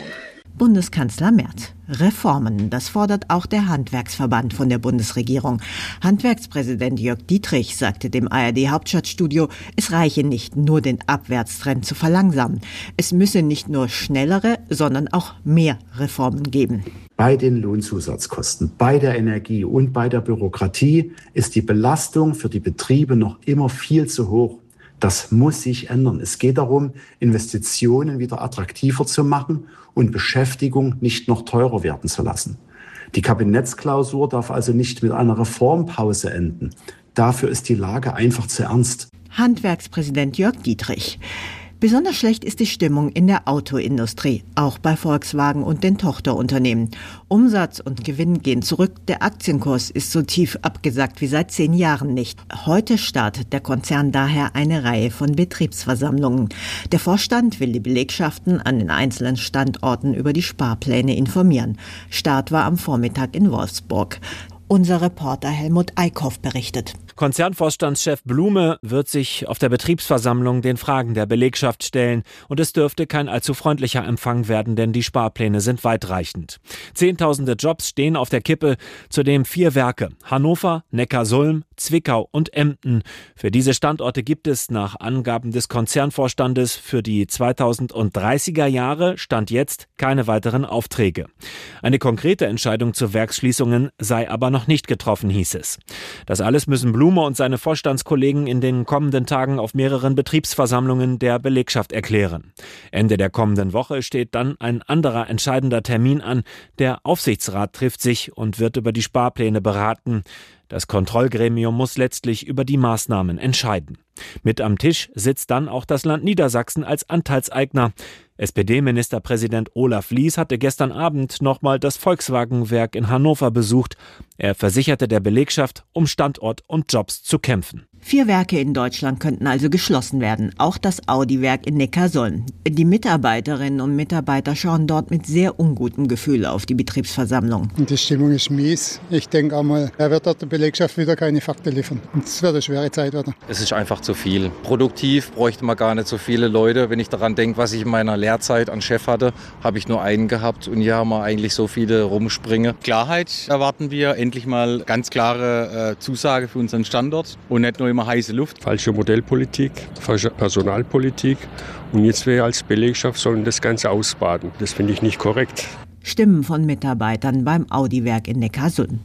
Bundeskanzler Merz. Reformen, das fordert auch der Handwerksverband von der Bundesregierung. Handwerkspräsident Jörg Dietrich sagte dem A R D-Hauptstadtstudio, es reiche nicht nur, den Abwärtstrend zu verlangsamen. Es müsse nicht nur schnellere, sondern auch mehr Reformen geben. Bei den Lohnzusatzkosten, bei der Energie und bei der Bürokratie ist die Belastung für die Betriebe noch immer viel zu hoch. Das muss sich ändern. Es geht darum, Investitionen wieder attraktiver zu machen und Beschäftigung nicht noch teurer werden zu lassen. Die Kabinettsklausur darf also nicht mit einer Reformpause enden. Dafür ist die Lage einfach zu ernst. Handwerkspräsident Jörg Dietrich. Besonders schlecht ist die Stimmung in der Autoindustrie, auch bei Volkswagen und den Tochterunternehmen. Umsatz und Gewinn gehen zurück, der Aktienkurs ist so tief abgesackt wie seit zehn Jahren nicht. Heute startet der Konzern daher eine Reihe von Betriebsversammlungen. Der Vorstand will die Belegschaften an den einzelnen Standorten über die Sparpläne informieren. Start war am Vormittag in Wolfsburg. Unser Reporter Helmut Eickhoff berichtet. Konzernvorstandschef Blume wird sich auf der Betriebsversammlung den Fragen der Belegschaft stellen. Und es dürfte kein allzu freundlicher Empfang werden, denn die Sparpläne sind weitreichend. Zehntausende Jobs stehen auf der Kippe, zudem vier Werke: Hannover, Neckarsulm, Zwickau und Emden. Für diese Standorte gibt es nach Angaben des Konzernvorstandes für die zweitausenddreißiger Jahre Stand jetzt keine weiteren Aufträge. Eine konkrete Entscheidung zu Werksschließungen sei aber noch nicht getroffen, hieß es. Das alles müssen Blume und seine Vorstandskollegen in den kommenden Tagen auf mehreren Betriebsversammlungen der Belegschaft erklären. Ende der kommenden Woche steht dann ein anderer entscheidender Termin an. Der Aufsichtsrat trifft sich und wird über die Sparpläne beraten. Das Kontrollgremium muss letztlich über die Maßnahmen entscheiden. Mit am Tisch sitzt dann auch das Land Niedersachsen als Anteilseigner. S P D-Ministerpräsident Olaf Lies hatte gestern Abend nochmal das Volkswagen-Werk in Hannover besucht. Er versicherte der Belegschaft, um Standort und Jobs zu kämpfen. Vier Werke in Deutschland könnten also geschlossen werden, auch das Audi-Werk in Neckarsulm. Die Mitarbeiterinnen und Mitarbeiter schauen dort mit sehr ungutem Gefühl auf die Betriebsversammlung. Die Stimmung ist mies. Ich denke einmal, er wird dort der Belegschaft wieder keine Fakten liefern. Es wird eine schwere Zeit werden. Es ist einfach zu viel. Produktiv bräuchte man gar nicht so viele Leute. Wenn ich daran denke, was ich in meiner Lehrzeit an Chef hatte, habe ich nur einen gehabt und hier haben wir eigentlich so viele rumspringen. Klarheit erwarten wir, endlich mal ganz klare äh, Zusage für unseren Standort und nicht nur immer heiße Luft. Falsche Modellpolitik, falsche Personalpolitik. Und jetzt wir als Belegschaft sollen das Ganze ausbaden. Das finde ich nicht korrekt. Stimmen von Mitarbeitern beim Audi-Werk in Neckarsulm.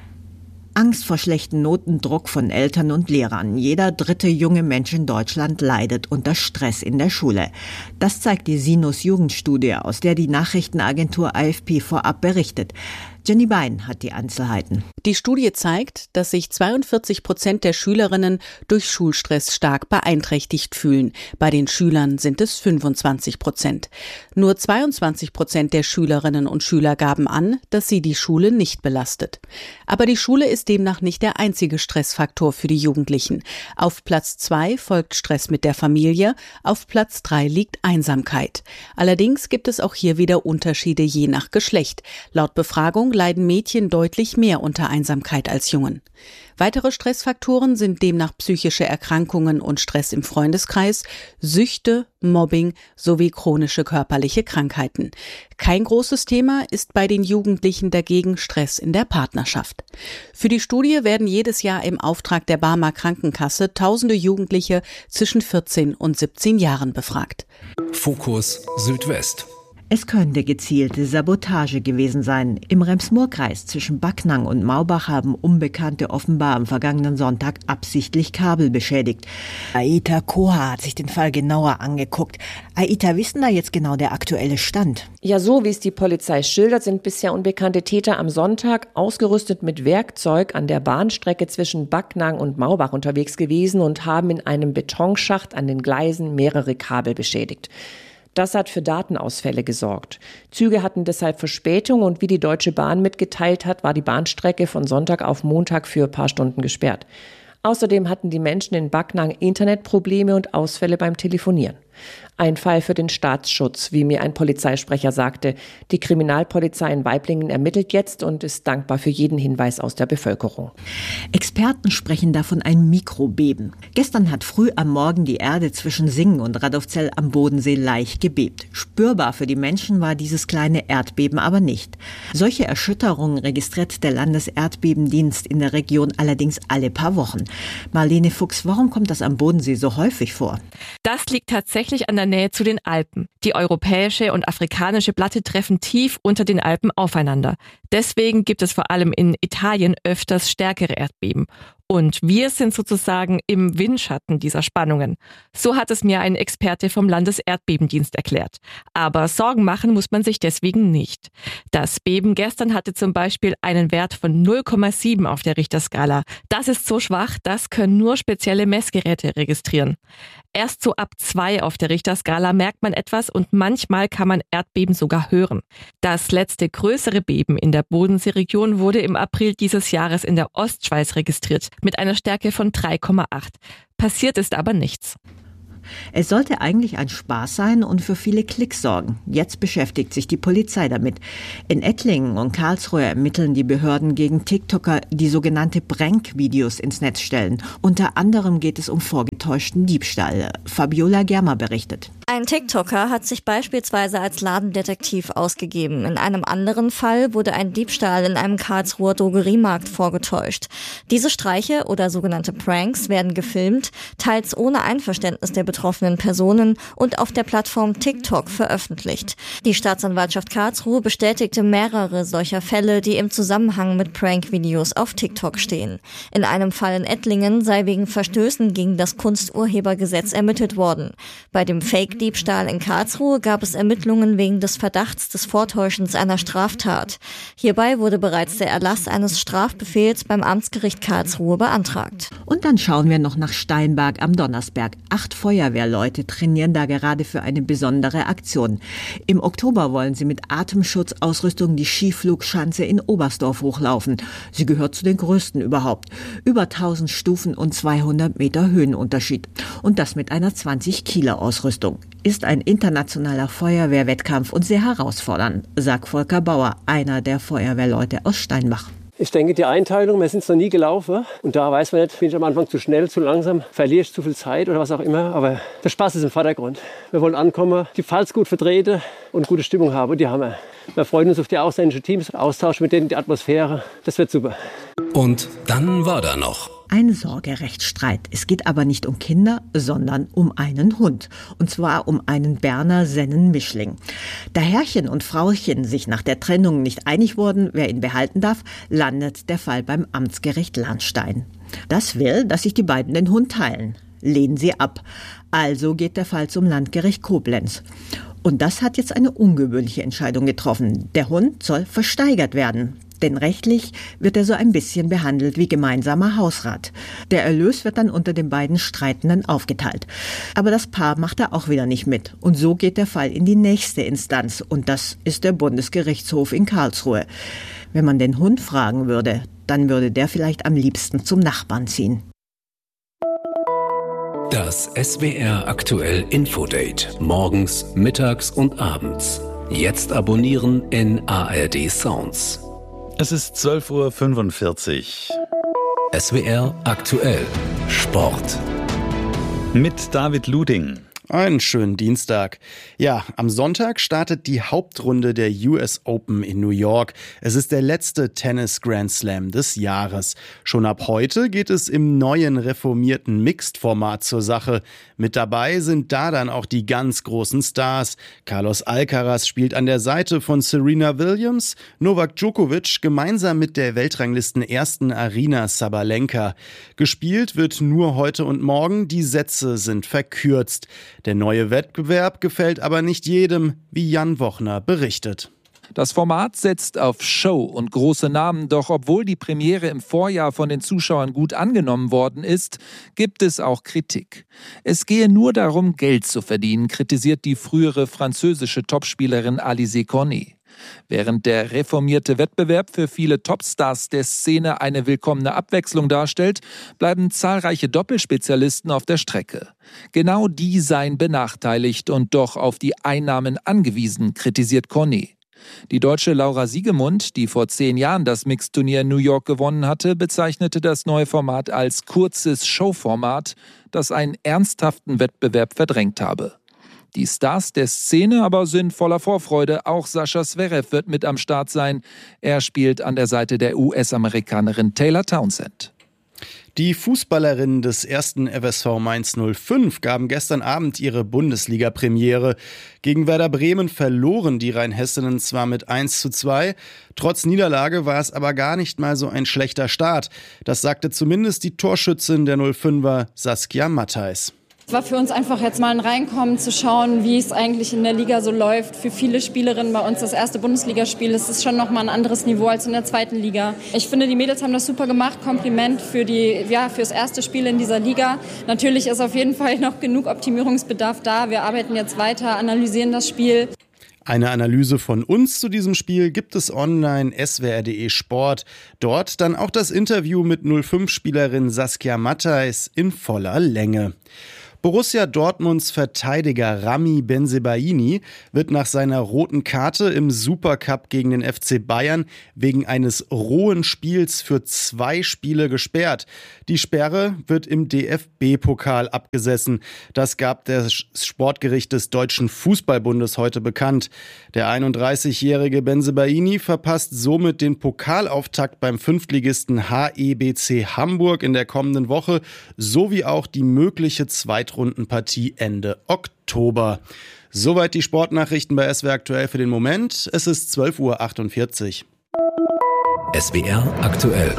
Angst vor schlechten Noten, Druck von Eltern und Lehrern. Jeder dritte junge Mensch in Deutschland leidet unter Stress in der Schule. Das zeigt die Sinus-Jugendstudie, aus der die Nachrichtenagentur A F P vorab berichtet. Jenny Bein hat die Einzelheiten. Die Studie zeigt, dass sich zweiundvierzig Prozent der Schülerinnen durch Schulstress stark beeinträchtigt fühlen. Bei den Schülern sind es fünfundzwanzig Prozent. Nur zweiundzwanzig Prozent der Schülerinnen und Schüler gaben an, dass sie die Schule nicht belastet. Aber die Schule ist demnach nicht der einzige Stressfaktor für die Jugendlichen. Auf Platz zwei folgt Stress mit der Familie, auf Platz drei liegt Einsamkeit. Allerdings gibt es auch hier wieder Unterschiede je nach Geschlecht. Laut Befragung leiden Mädchen deutlich mehr unter Einsamkeit als Jungen. Weitere Stressfaktoren sind demnach psychische Erkrankungen und Stress im Freundeskreis, Süchte, Mobbing sowie chronische körperliche Krankheiten. Kein großes Thema ist bei den Jugendlichen dagegen Stress in der Partnerschaft. Für die Studie werden jedes Jahr im Auftrag der Barmer Krankenkasse tausende Jugendliche zwischen vierzehn und siebzehn Jahren befragt. Fokus Südwest. Es könnte gezielte Sabotage gewesen sein. Im Rems-Murr-Kreis zwischen Backnang und Maubach haben Unbekannte offenbar am vergangenen Sonntag absichtlich Kabel beschädigt. Aita Koha hat sich den Fall genauer angeguckt. Aita, wie ist denn da jetzt genau der aktuelle Stand? Ja, so wie es die Polizei schildert, sind bisher unbekannte Täter am Sonntag ausgerüstet mit Werkzeug an der Bahnstrecke zwischen Backnang und Maubach unterwegs gewesen und haben in einem Betonschacht an den Gleisen mehrere Kabel beschädigt. Das hat für Datenausfälle gesorgt. Züge hatten deshalb Verspätung und wie die Deutsche Bahn mitgeteilt hat, war die Bahnstrecke von Sonntag auf Montag für ein paar Stunden gesperrt. Außerdem hatten die Menschen in Backnang Internetprobleme und Ausfälle beim Telefonieren. Ein Fall für den Staatsschutz, wie mir ein Polizeisprecher sagte. Die Kriminalpolizei in Waiblingen ermittelt jetzt und ist dankbar für jeden Hinweis aus der Bevölkerung. Experten sprechen davon ein Mikrobeben. Gestern hat früh am Morgen die Erde zwischen Singen und Radolfzell am Bodensee leicht gebebt. Spürbar für die Menschen war dieses kleine Erdbeben aber nicht. Solche Erschütterungen registriert der Landeserdbebendienst in der Region allerdings alle paar Wochen. Marlene Fuchs, warum kommt das am Bodensee so häufig vor? Das liegt tatsächlich an der Nähe zu den Alpen. Die europäische und afrikanische Platte treffen tief unter den Alpen aufeinander. Deswegen gibt es vor allem in Italien öfters stärkere Erdbeben. Und wir sind sozusagen im Windschatten dieser Spannungen. So hat es mir ein Experte vom Landeserdbebendienst erklärt. Aber Sorgen machen muss man sich deswegen nicht. Das Beben gestern hatte zum Beispiel einen Wert von null Komma sieben auf der Richterskala. Das ist so schwach, das können nur spezielle Messgeräte registrieren. Erst so ab zwei auf der Richterskala merkt man etwas und manchmal kann man Erdbeben sogar hören. Das letzte größere Beben in der Bodenseeregion wurde im April dieses Jahres in der Ostschweiz registriert, mit einer Stärke von drei Komma acht. Passiert ist aber nichts. Es sollte eigentlich ein Spaß sein und für viele Klicks sorgen. Jetzt beschäftigt sich die Polizei damit. In Ettlingen und Karlsruhe ermitteln die Behörden gegen TikToker, die sogenannte Prank-Videos ins Netz stellen. Unter anderem geht es um vorgetäuschten Diebstahl. Fabiola Germer berichtet. Ein TikToker hat sich beispielsweise als Ladendetektiv ausgegeben. In einem anderen Fall wurde ein Diebstahl in einem Karlsruher Drogeriemarkt vorgetäuscht. Diese Streiche oder sogenannte Pranks werden gefilmt, teils ohne Einverständnis der betroffenen Personen und auf der Plattform TikTok veröffentlicht. Die Staatsanwaltschaft Karlsruhe bestätigte mehrere solcher Fälle, die im Zusammenhang mit Prank-Videos auf TikTok stehen. In einem Fall in Ettlingen sei wegen Verstößen gegen das Kunsturhebergesetz ermittelt worden. Bei dem Fake-Diebstahl in Karlsruhe gab es Ermittlungen wegen des Verdachts des Vortäuschens einer Straftat. Hierbei wurde bereits der Erlass eines Strafbefehls beim Amtsgericht Karlsruhe beantragt. Und dann schauen wir noch nach Steinberg am Donnersberg. Acht Feuerwehrleute trainieren da gerade für eine besondere Aktion. Im Oktober wollen sie mit Atemschutzausrüstung die Skiflugschanze in Oberstdorf hochlaufen. Sie gehört zu den größten überhaupt. Über tausend Stufen und zweihundert Meter Höhenunterschied. Und das mit einer zwanzig Kilo Ausrüstung. Ist ein internationaler Feuerwehrwettkampf und sehr herausfordernd, sagt Volker Bauer, einer der Feuerwehrleute aus Steinbach. Ich denke, die Einteilung, wir sind es noch nie gelaufen und da weiß man nicht, bin ich am Anfang zu schnell, zu langsam, verliere ich zu viel Zeit oder was auch immer, aber der Spaß ist im Vordergrund. Wir wollen ankommen, die Pfalz gut vertreten und gute Stimmung haben und die haben wir. Wir freuen uns auf die ausländischen Teams, Austausch mit denen, die Atmosphäre, das wird super. Und dann war da noch ein Sorgerechtsstreit. Es geht aber nicht um Kinder, sondern um einen Hund. Und zwar um einen Berner Sennen-Mischling. Da Herrchen und Frauchen sich nach der Trennung nicht einig wurden, wer ihn behalten darf, landet der Fall beim Amtsgericht Lahnstein. Das will, dass sich die beiden den Hund teilen. Lehnen sie ab. Also geht der Fall zum Landgericht Koblenz. Und das hat jetzt eine ungewöhnliche Entscheidung getroffen. Der Hund soll versteigert werden. Denn rechtlich wird er so ein bisschen behandelt wie gemeinsamer Hausrat. Der Erlös wird dann unter den beiden Streitenden aufgeteilt. Aber das Paar macht da auch wieder nicht mit. Und so geht der Fall in die nächste Instanz. Und das ist der Bundesgerichtshof in Karlsruhe. Wenn man den Hund fragen würde, dann würde der vielleicht am liebsten zum Nachbarn ziehen. Das S W R aktuell Infodate. Morgens, mittags und abends. Jetzt abonnieren in A R D Sounds. Es ist zwölf Uhr fünfundvierzig. S W R aktuell Sport. Mit David Luding. Einen schönen Dienstag. Ja, am Sonntag startet die Hauptrunde der U S Open in New York. Es ist der letzte Tennis Grand Slam des Jahres. Schon ab heute geht es im neuen reformierten Mixed-Format zur Sache. Mit dabei sind da dann auch die ganz großen Stars. Carlos Alcaraz spielt an der Seite von Serena Williams, Novak Djokovic gemeinsam mit der Weltranglisten-ersten Aryna Sabalenka. Gespielt wird nur heute und morgen, die Sätze sind verkürzt. Der neue Wettbewerb gefällt aber nicht jedem, wie Jan Wochner berichtet. Das Format setzt auf Show und große Namen, doch obwohl die Premiere im Vorjahr von den Zuschauern gut angenommen worden ist, gibt es auch Kritik. Es gehe nur darum, Geld zu verdienen, kritisiert die frühere französische Topspielerin Alizé Cornet. Während der reformierte Wettbewerb für viele Topstars der Szene eine willkommene Abwechslung darstellt, bleiben zahlreiche Doppelspezialisten auf der Strecke. Genau die seien benachteiligt und doch auf die Einnahmen angewiesen, kritisiert Cornet. Die Deutsche Laura Siegemund, die vor zehn Jahren das Mixturnier in New York gewonnen hatte, bezeichnete das neue Format als kurzes Showformat, das einen ernsthaften Wettbewerb verdrängt habe. Die Stars der Szene aber sind voller Vorfreude. Auch Sascha Zverev wird mit am Start sein. Er spielt an der Seite der U S-Amerikanerin Taylor Townsend. Die Fußballerinnen des ersten F S V Mainz null fünf gaben gestern Abend ihre Bundesliga-Premiere. Gegen Werder Bremen verloren die Rheinhessinnen zwar mit eins zu zwei, trotz Niederlage war es aber gar nicht mal so ein schlechter Start. Das sagte zumindest die Torschützin der null fünfer Saskia Matthijs. Es war für uns einfach jetzt mal ein Reinkommen, zu schauen, wie es eigentlich in der Liga so läuft. Für viele Spielerinnen bei uns das erste Bundesligaspiel. Es ist schon noch mal ein anderes Niveau als in der zweiten Liga. Ich finde, die Mädels haben das super gemacht. Kompliment für die, ja, fürs erste Spiel in dieser Liga. Natürlich ist auf jeden Fall noch genug Optimierungsbedarf da. Wir arbeiten jetzt weiter, analysieren das Spiel. Eine Analyse von uns zu diesem Spiel gibt es online S W R punkt de Sport. Dort dann auch das Interview mit null fünf Spielerin Saskia Matthijs in voller Länge. Borussia Dortmunds Verteidiger Rami Bensebaini wird nach seiner roten Karte im Supercup gegen den F C Bayern wegen eines rohen Spiels für zwei Spiele gesperrt. Die Sperre wird im D F B-Pokal abgesessen. Das gab das Sportgericht des Deutschen Fußballbundes heute bekannt. Der einunddreißigjährige Bensebaini verpasst somit den Pokalauftakt beim Fünftligisten H E B C Hamburg in der kommenden Woche sowie auch die mögliche zweite Rundenpartie Ende Oktober. Soweit die Sportnachrichten bei S W R aktuell für den Moment. Es ist zwölf Uhr achtundvierzig. S W R aktuell.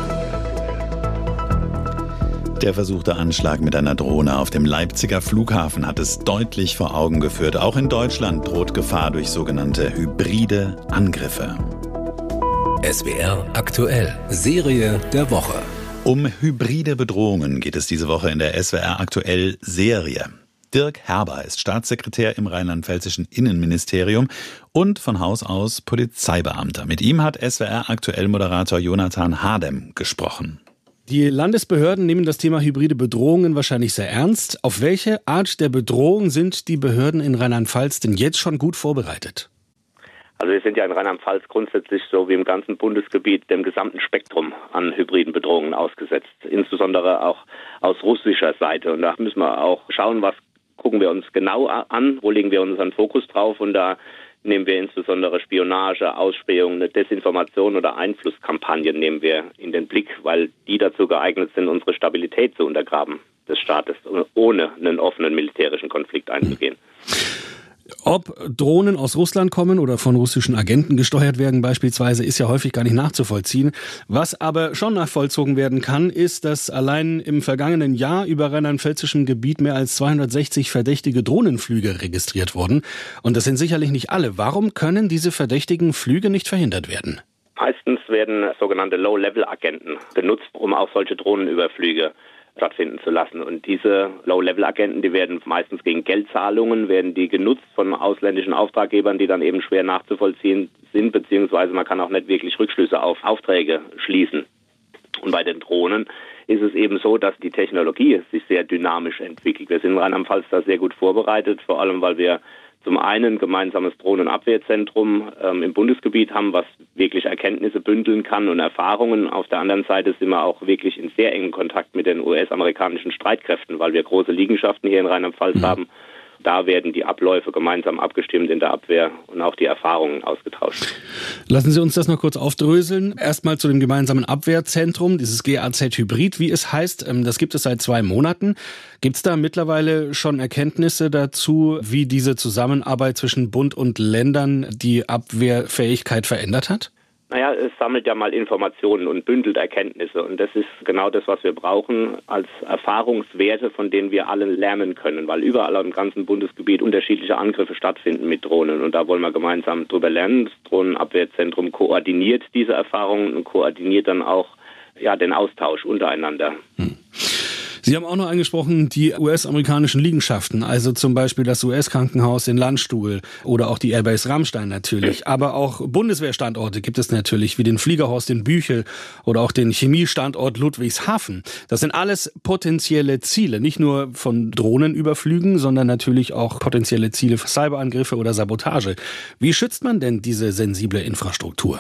Der versuchte Anschlag mit einer Drohne auf dem Leipziger Flughafen hat es deutlich vor Augen geführt. Auch in Deutschland droht Gefahr durch sogenannte hybride Angriffe. S W R aktuell. Serie der Woche. Um hybride Bedrohungen geht es diese Woche in der S W R aktuell Serie. Dirk Herber ist Staatssekretär im rheinland-pfälzischen Innenministerium und von Haus aus Polizeibeamter. Mit ihm hat S W R aktuell Moderator Jonathan Hardem gesprochen. Die Landesbehörden nehmen das Thema hybride Bedrohungen wahrscheinlich sehr ernst. Auf welche Art der Bedrohung sind die Behörden in Rheinland-Pfalz denn jetzt schon gut vorbereitet? Also wir sind ja in Rheinland-Pfalz grundsätzlich so wie im ganzen Bundesgebiet dem gesamten Spektrum an hybriden Bedrohungen ausgesetzt. Insbesondere auch aus russischer Seite. Und da müssen wir auch schauen, was gucken wir uns genau an, wo legen wir unseren Fokus drauf. Und da nehmen wir insbesondere Spionage, Ausspähung, Desinformation oder Einflusskampagnen nehmen wir in den Blick, weil die dazu geeignet sind, unsere Stabilität zu untergraben des Staates, ohne einen offenen militärischen Konflikt einzugehen. Ob Drohnen aus Russland kommen oder von russischen Agenten gesteuert werden beispielsweise, ist ja häufig gar nicht nachzuvollziehen. Was aber schon nachvollzogen werden kann, ist, dass allein im vergangenen Jahr über rheinland-pfälzischem Gebiet mehr als zweihundertsechzig verdächtige Drohnenflüge registriert wurden. Und das sind sicherlich nicht alle. Warum können diese verdächtigen Flüge nicht verhindert werden? Meistens werden sogenannte Low-Level-Agenten benutzt, um auch solche Drohnenüberflüge stattfinden zu lassen. Und diese Low-Level-Agenten, die werden meistens gegen Geldzahlungen, werden die genutzt von ausländischen Auftraggebern, die dann eben schwer nachzuvollziehen sind, beziehungsweise man kann auch nicht wirklich Rückschlüsse auf Aufträge schließen. Und bei den Drohnen ist es eben so, dass die Technologie sich sehr dynamisch entwickelt. Wir sind in Rheinland-Pfalz da sehr gut vorbereitet, vor allem weil wir zum einen ein gemeinsames Drohnenabwehrzentrum ähm, im Bundesgebiet haben, was wirklich Erkenntnisse bündeln kann und Erfahrungen. Auf der anderen Seite sind wir auch wirklich in sehr engem Kontakt mit den U S-amerikanischen Streitkräften, weil wir große Liegenschaften hier in Rheinland-Pfalz mhm. haben. Da werden die Abläufe gemeinsam abgestimmt in der Abwehr und auch die Erfahrungen ausgetauscht. Lassen Sie uns das noch kurz aufdröseln. Erstmal zu dem gemeinsamen Abwehrzentrum, dieses G A Z Hybrid, wie es heißt. Das gibt es seit zwei Monaten. Gibt es da mittlerweile schon Erkenntnisse dazu, wie diese Zusammenarbeit zwischen Bund und Ländern die Abwehrfähigkeit verändert hat? Naja, es sammelt ja mal Informationen und bündelt Erkenntnisse. Und das ist genau das, was wir brauchen als Erfahrungswerte, von denen wir alle lernen können. Weil überall im ganzen Bundesgebiet unterschiedliche Angriffe stattfinden mit Drohnen. Und da wollen wir gemeinsam drüber lernen. Das Drohnenabwehrzentrum koordiniert diese Erfahrungen und koordiniert dann auch ja, den Austausch untereinander. Hm. Sie Sie haben auch noch angesprochen, die U S-amerikanischen Liegenschaften, also zum Beispiel das U S-Krankenhaus in Landstuhl oder auch die Airbase Ramstein natürlich. Aber auch Bundeswehrstandorte gibt es natürlich, wie den Fliegerhorst in Büchel oder auch den Chemiestandort Ludwigshafen. Das sind alles potenzielle Ziele, nicht nur von Drohnenüberflügen, sondern natürlich auch potenzielle Ziele für Cyberangriffe oder Sabotage. Wie schützt man denn diese sensible Infrastruktur?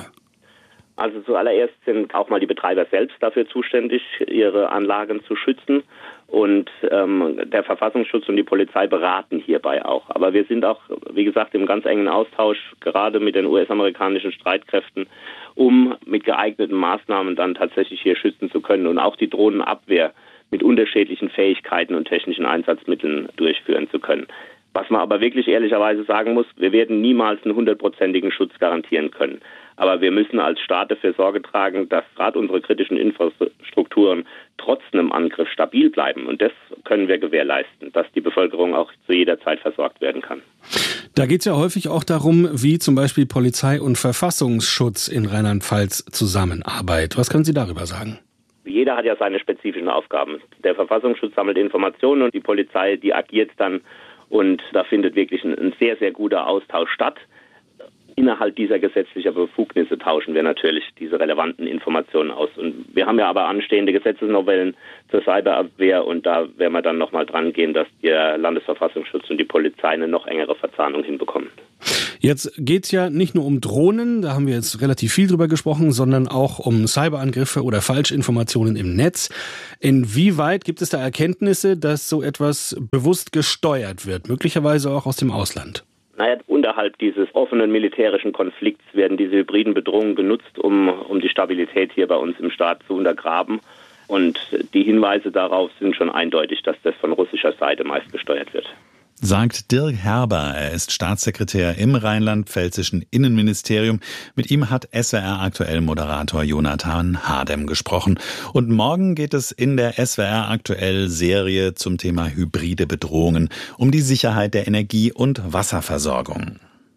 Also zuallererst sind auch mal die Betreiber selbst dafür zuständig, ihre Anlagen zu schützen. Und ähm, der Verfassungsschutz und die Polizei beraten hierbei auch. Aber wir sind auch, wie gesagt, im ganz engen Austausch, gerade mit den U S-amerikanischen Streitkräften, um mit geeigneten Maßnahmen dann tatsächlich hier schützen zu können und auch die Drohnenabwehr mit unterschiedlichen Fähigkeiten und technischen Einsatzmitteln durchführen zu können. Was man aber wirklich ehrlicherweise sagen muss, wir werden niemals einen hundertprozentigen Schutz garantieren können. Aber wir müssen als Staat dafür Sorge tragen, dass gerade unsere kritischen Infrastrukturen trotz einem Angriff stabil bleiben. Und das können wir gewährleisten, dass die Bevölkerung auch zu jeder Zeit versorgt werden kann. Da geht es ja häufig auch darum, wie zum Beispiel Polizei und Verfassungsschutz in Rheinland-Pfalz zusammenarbeiten. Was können Sie darüber sagen? Jeder hat ja seine spezifischen Aufgaben. Der Verfassungsschutz sammelt Informationen und die Polizei, die agiert dann. Und da findet wirklich ein, ein sehr, sehr guter Austausch statt. Innerhalb dieser gesetzlichen Befugnisse tauschen wir natürlich diese relevanten Informationen aus. Und wir haben ja aber anstehende Gesetzesnovellen zur Cyberabwehr und da werden wir dann nochmal dran gehen, dass der Landesverfassungsschutz und die Polizei eine noch engere Verzahnung hinbekommen. Jetzt geht's ja nicht nur um Drohnen, da haben wir jetzt relativ viel drüber gesprochen, sondern auch um Cyberangriffe oder Falschinformationen im Netz. Inwieweit gibt es da Erkenntnisse, dass so etwas bewusst gesteuert wird, möglicherweise auch aus dem Ausland? Naja, unterhalb dieses offenen militärischen Konflikts werden diese hybriden Bedrohungen genutzt, um, um die Stabilität hier bei uns im Staat zu untergraben. Und die Hinweise darauf sind schon eindeutig, dass das von russischer Seite meist gesteuert wird. Sagt Dirk Herber. Er ist Staatssekretär im rheinland-pfälzischen Innenministerium. Mit ihm hat S W R aktuell Moderator Jonathan Hardem gesprochen. Und morgen geht es in der S W R aktuell Serie zum Thema hybride Bedrohungen um die Sicherheit der Energie- und Wasserversorgung.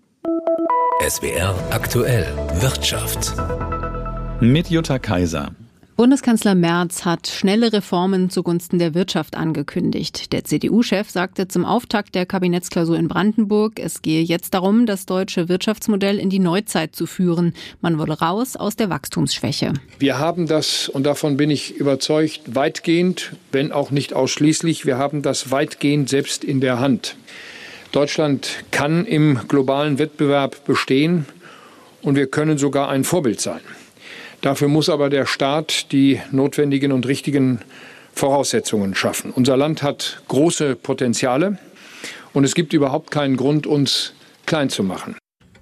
S W R aktuell Wirtschaft. Mit Jutta Kaiser. Bundeskanzler Merz hat schnelle Reformen zugunsten der Wirtschaft angekündigt. Der C D U-Chef sagte zum Auftakt der Kabinettsklausur in Brandenburg, es gehe jetzt darum, das deutsche Wirtschaftsmodell in die Neuzeit zu führen. Man wolle raus aus der Wachstumsschwäche. Wir haben das, und davon bin ich überzeugt, weitgehend, wenn auch nicht ausschließlich, wir haben das weitgehend selbst in der Hand. Deutschland kann im globalen Wettbewerb bestehen und wir können sogar ein Vorbild sein. Dafür muss aber der Staat die notwendigen und richtigen Voraussetzungen schaffen. Unser Land hat große Potenziale und es gibt überhaupt keinen Grund, uns klein zu machen.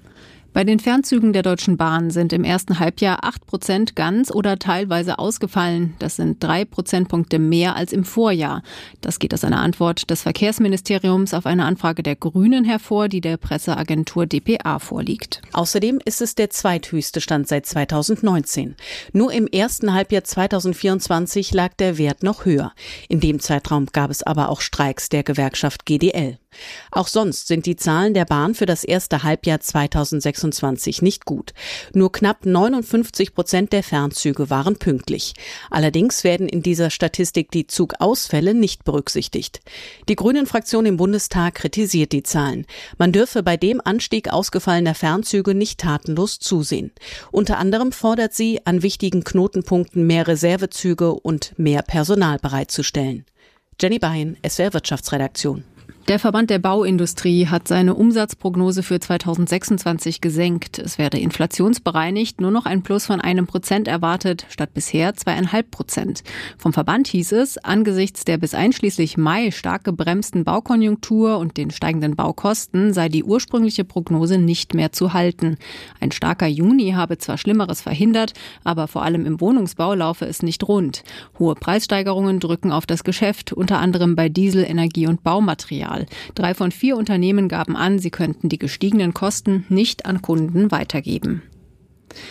Bei den Fernzügen der Deutschen Bahn sind im ersten Halbjahr acht Prozent ganz oder teilweise ausgefallen. Das sind drei Prozentpunkte mehr als im Vorjahr. Das geht aus einer Antwort des Verkehrsministeriums auf eine Anfrage der Grünen hervor, die der Presseagentur d p a vorliegt. Außerdem ist es der zweithöchste Stand seit zweitausendneunzehn. Nur im ersten Halbjahr zweitausendvierundzwanzig lag der Wert noch höher. In dem Zeitraum gab es aber auch Streiks der Gewerkschaft G D L. Auch sonst sind die Zahlen der Bahn für das erste Halbjahr zweitausendsechsundzwanzig nicht gut. Nur knapp neunundfünfzig Prozent der Fernzüge waren pünktlich. Allerdings werden in dieser Statistik die Zugausfälle nicht berücksichtigt. Die Grünen-Fraktion im Bundestag kritisiert die Zahlen. Man dürfe bei dem Anstieg ausgefallener Fernzüge nicht tatenlos zusehen. Unter anderem fordert sie, an wichtigen Knotenpunkten mehr Reservezüge und mehr Personal bereitzustellen. Jenny Bein, S W R Wirtschaftsredaktion. Der Verband der Bauindustrie hat seine Umsatzprognose für zweitausendsechsundzwanzig gesenkt. Es werde inflationsbereinigt nur noch ein Plus von einem Prozent erwartet, statt bisher zweieinhalb Prozent. Vom Verband hieß es, angesichts der bis einschließlich Mai stark gebremsten Baukonjunktur und den steigenden Baukosten sei die ursprüngliche Prognose nicht mehr zu halten. Ein starker Juni habe zwar Schlimmeres verhindert, aber vor allem im Wohnungsbau laufe es nicht rund. Hohe Preissteigerungen drücken auf das Geschäft, unter anderem bei Diesel, Energie und Baumaterial. Drei von vier Unternehmen gaben an, sie könnten die gestiegenen Kosten nicht an Kunden weitergeben.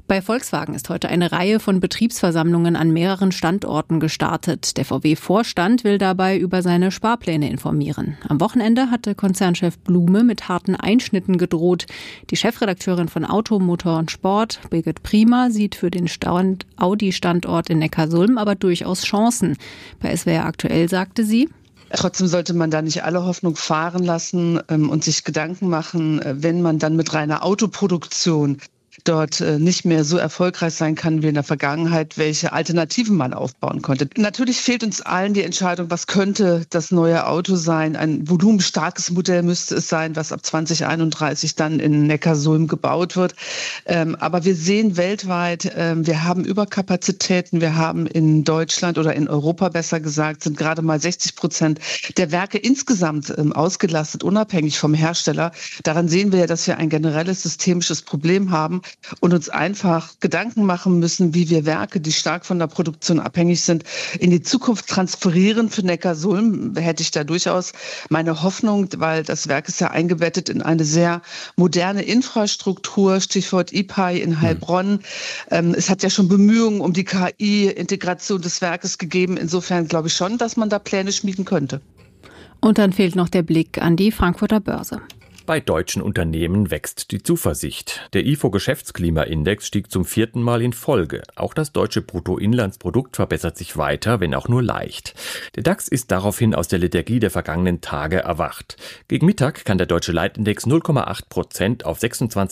Bei Volkswagen ist heute eine Reihe von Betriebsversammlungen an mehreren Standorten gestartet. Der V W-Vorstand will dabei über seine Sparpläne informieren. Am Wochenende hatte Konzernchef Blume mit harten Einschnitten gedroht. Die Chefredakteurin von Auto, Motor und Sport, Birgit Prima, sieht für den Audi-Standort in Neckarsulm aber durchaus Chancen. Bei S W R aktuell sagte sie: Trotzdem sollte man da nicht alle Hoffnung fahren lassen ähm, und sich Gedanken machen, wenn man dann mit reiner Autoproduktion dort äh, nicht mehr so erfolgreich sein kann wie in der Vergangenheit, welche Alternativen man aufbauen konnte. Natürlich fehlt uns allen die Entscheidung, was könnte das neue Auto sein. Ein volumenstarkes Modell müsste es sein, was ab zwanzig einunddreißig dann in Neckarsulm gebaut wird. Ähm, aber wir sehen weltweit, ähm, wir haben Überkapazitäten. Wir haben in Deutschland oder in Europa besser gesagt, sind gerade mal sechzig Prozent der Werke insgesamt ähm, ausgelastet, unabhängig vom Hersteller. Daran sehen wir ja, dass wir ein generelles systemisches Problem haben und uns einfach Gedanken machen müssen, wie wir Werke, die stark von der Produktion abhängig sind, in die Zukunft transferieren. Für Neckarsulm hätte ich da durchaus meine Hoffnung, weil das Werk ist ja eingebettet in eine sehr moderne Infrastruktur, Stichwort I P A I in Heilbronn. Mhm. Es hat ja schon Bemühungen um die K I-Integration des Werkes gegeben. Insofern glaube ich schon, dass man da Pläne schmieden könnte. Und dann fehlt noch der Blick an die Frankfurter Börse. Bei deutschen Unternehmen wächst die Zuversicht. Der I F O-Geschäftsklimaindex stieg zum vierten Mal in Folge. Auch das deutsche Bruttoinlandsprodukt verbessert sich weiter, wenn auch nur leicht. Der DAX ist daraufhin aus der Lethargie der vergangenen Tage erwacht. Gegen Mittag kann der deutsche Leitindex null Komma acht Prozent auf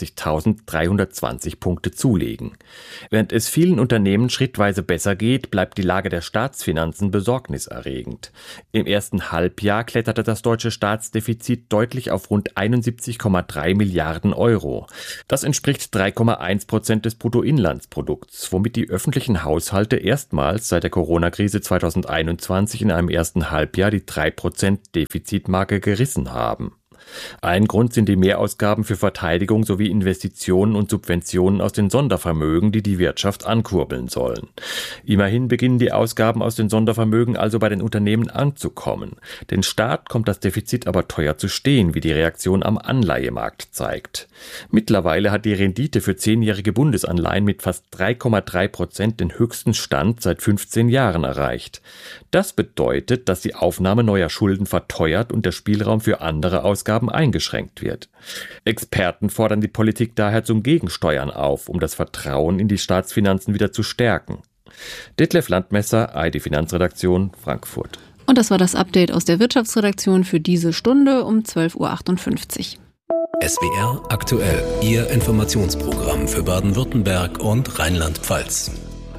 sechsundzwanzigtausenddreihundertzwanzig Punkte zulegen. Während es vielen Unternehmen schrittweise besser geht, bleibt die Lage der Staatsfinanzen besorgniserregend. Im ersten Halbjahr kletterte das deutsche Staatsdefizit deutlich auf rund einundsiebzig Komma drei Milliarden Euro. Das entspricht drei Komma eins Prozent des Bruttoinlandsprodukts, womit die öffentlichen Haushalte erstmals seit der Corona-Krise zweitausendeinundzwanzig in einem ersten Halbjahr die drei Prozent Defizitmarke gerissen haben. Ein Grund sind die Mehrausgaben für Verteidigung sowie Investitionen und Subventionen aus den Sondervermögen, die die Wirtschaft ankurbeln sollen. Immerhin beginnen die Ausgaben aus den Sondervermögen also bei den Unternehmen anzukommen. Den Staat kommt das Defizit aber teuer zu stehen, wie die Reaktion am Anleihemarkt zeigt. Mittlerweile hat die Rendite für zehnjährige Bundesanleihen mit fast drei Komma drei Prozent den höchsten Stand seit fünfzehn Jahren erreicht. Das bedeutet, dass die Aufnahme neuer Schulden verteuert und der Spielraum für andere Ausgaben eingeschränkt wird. Experten fordern die Politik daher zum Gegensteuern auf, um das Vertrauen in die Staatsfinanzen wieder zu stärken. Detlef Landmesser, A R D Finanzredaktion, Frankfurt. Und das war das Update aus der Wirtschaftsredaktion für diese Stunde um zwölf Uhr achtundfünfzig. S W R aktuell, Ihr Informationsprogramm für Baden-Württemberg und Rheinland-Pfalz.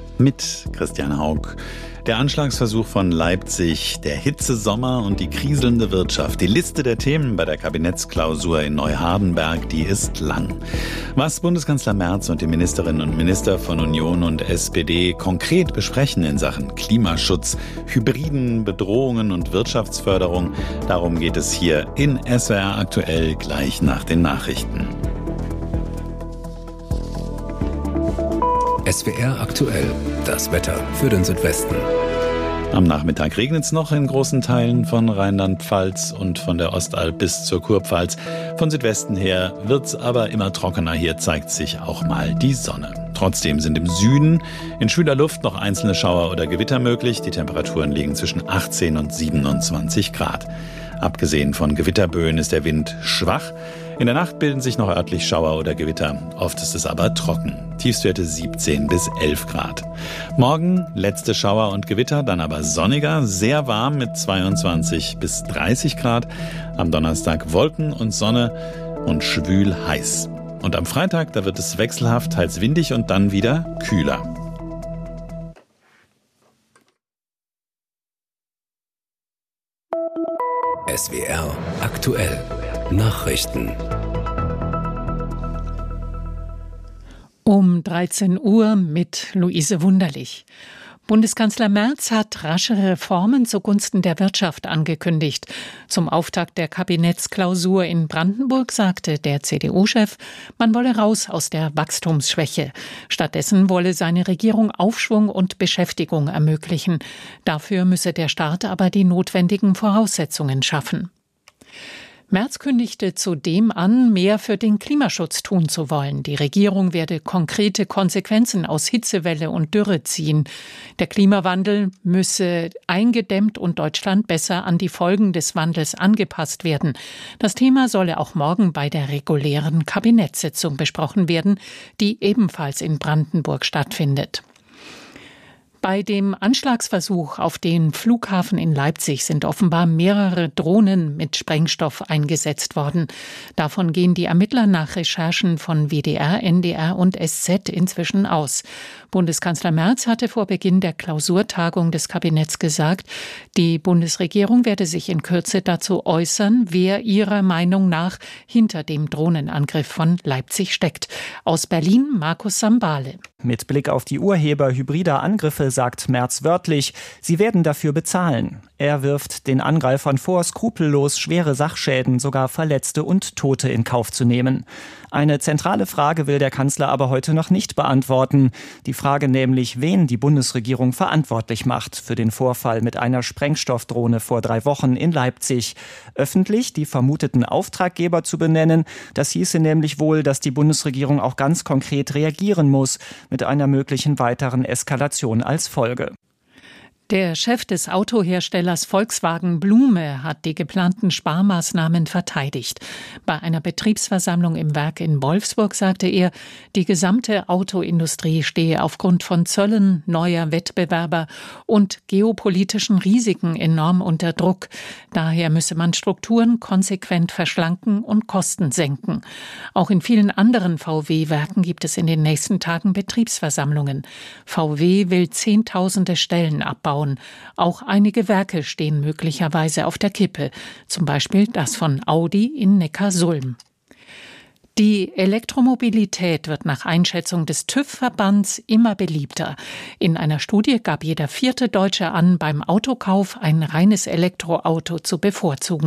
Mit Christian Haug. Der Anschlagsversuch von Leipzig, der Hitzesommer und die kriselnde Wirtschaft. Die Liste der Themen bei der Kabinettsklausur in Neuhardenberg, die ist lang. Was Bundeskanzler Merz und die Ministerinnen und Minister von Union und S P D konkret besprechen in Sachen Klimaschutz, hybriden Bedrohungen und Wirtschaftsförderung, darum geht es hier in S W R aktuell gleich nach den Nachrichten. S W R aktuell, das Wetter für den Südwesten. Am Nachmittag regnet es noch in großen Teilen von Rheinland-Pfalz und von der Ostalb bis zur Kurpfalz. Von Südwesten her wird es aber immer trockener. Hier zeigt sich auch mal die Sonne. Trotzdem sind im Süden in schwüler Luft noch einzelne Schauer oder Gewitter möglich. Die Temperaturen liegen zwischen achtzehn und siebenundzwanzig Grad. Abgesehen von Gewitterböen ist der Wind schwach. In der Nacht bilden sich noch örtlich Schauer oder Gewitter. Oft ist es aber trocken. Tiefstwerte siebzehn bis elf Grad. Morgen letzte Schauer und Gewitter, dann aber sonniger, sehr warm mit zweiundzwanzig bis dreißig Grad. Am Donnerstag Wolken und Sonne und schwül heiß. Und am Freitag, da wird es wechselhaft, teils windig und dann wieder kühler. S W R aktuell. Nachrichten. Um dreizehn Uhr mit Luise Wunderlich. Bundeskanzler Merz hat rasche Reformen zugunsten der Wirtschaft angekündigt. Zum Auftakt der Kabinettsklausur in Brandenburg sagte der C D U-Chef, man wolle raus aus der Wachstumsschwäche. Stattdessen wolle seine Regierung Aufschwung und Beschäftigung ermöglichen. Dafür müsse der Staat aber die notwendigen Voraussetzungen schaffen. Merz kündigte zudem an, mehr für den Klimaschutz tun zu wollen. Die Regierung werde konkrete Konsequenzen aus Hitzewelle und Dürre ziehen. Der Klimawandel müsse eingedämmt und Deutschland besser an die Folgen des Wandels angepasst werden. Das Thema solle auch morgen bei der regulären Kabinettssitzung besprochen werden, die ebenfalls in Brandenburg stattfindet. Bei dem Anschlagsversuch auf den Flughafen in Leipzig sind offenbar mehrere Drohnen mit Sprengstoff eingesetzt worden. Davon gehen die Ermittler nach Recherchen von W D R, N D R und S Z inzwischen aus. Bundeskanzler Merz hatte vor Beginn der Klausurtagung des Kabinetts gesagt, die Bundesregierung werde sich in Kürze dazu äußern, wer ihrer Meinung nach hinter dem Drohnenangriff von Leipzig steckt. Aus Berlin Markus Sambale. Mit Blick auf die Urheber hybrider Angriffe sagt Merz wörtlich, sie werden dafür bezahlen. Er wirft den Angreifern vor, skrupellos schwere Sachschäden, sogar Verletzte und Tote in Kauf zu nehmen. Eine zentrale Frage will der Kanzler aber heute noch nicht beantworten. Die Frage nämlich, wen die Bundesregierung verantwortlich macht für den Vorfall mit einer Sprengstoffdrohne vor drei Wochen in Leipzig. Öffentlich die vermuteten Auftraggeber zu benennen, das hieße nämlich wohl, dass die Bundesregierung auch ganz konkret reagieren muss, mit einer möglichen weiteren Eskalation als Folge. Der Chef des Autoherstellers Volkswagen Blume hat die geplanten Sparmaßnahmen verteidigt. Bei einer Betriebsversammlung im Werk in Wolfsburg sagte er, die gesamte Autoindustrie stehe aufgrund von Zöllen, neuer Wettbewerber und geopolitischen Risiken enorm unter Druck. Daher müsse man Strukturen konsequent verschlanken und Kosten senken. Auch in vielen anderen V W-Werken gibt es in den nächsten Tagen Betriebsversammlungen. V W will Zehntausende Stellen abbauen. Auch einige Werke stehen möglicherweise auf der Kippe, zum Beispiel das von Audi in Neckarsulm. Die Elektromobilität wird nach Einschätzung des TÜV-Verbands immer beliebter. In einer Studie gab jeder vierte Deutsche an, beim Autokauf ein reines Elektroauto zu bevorzugen.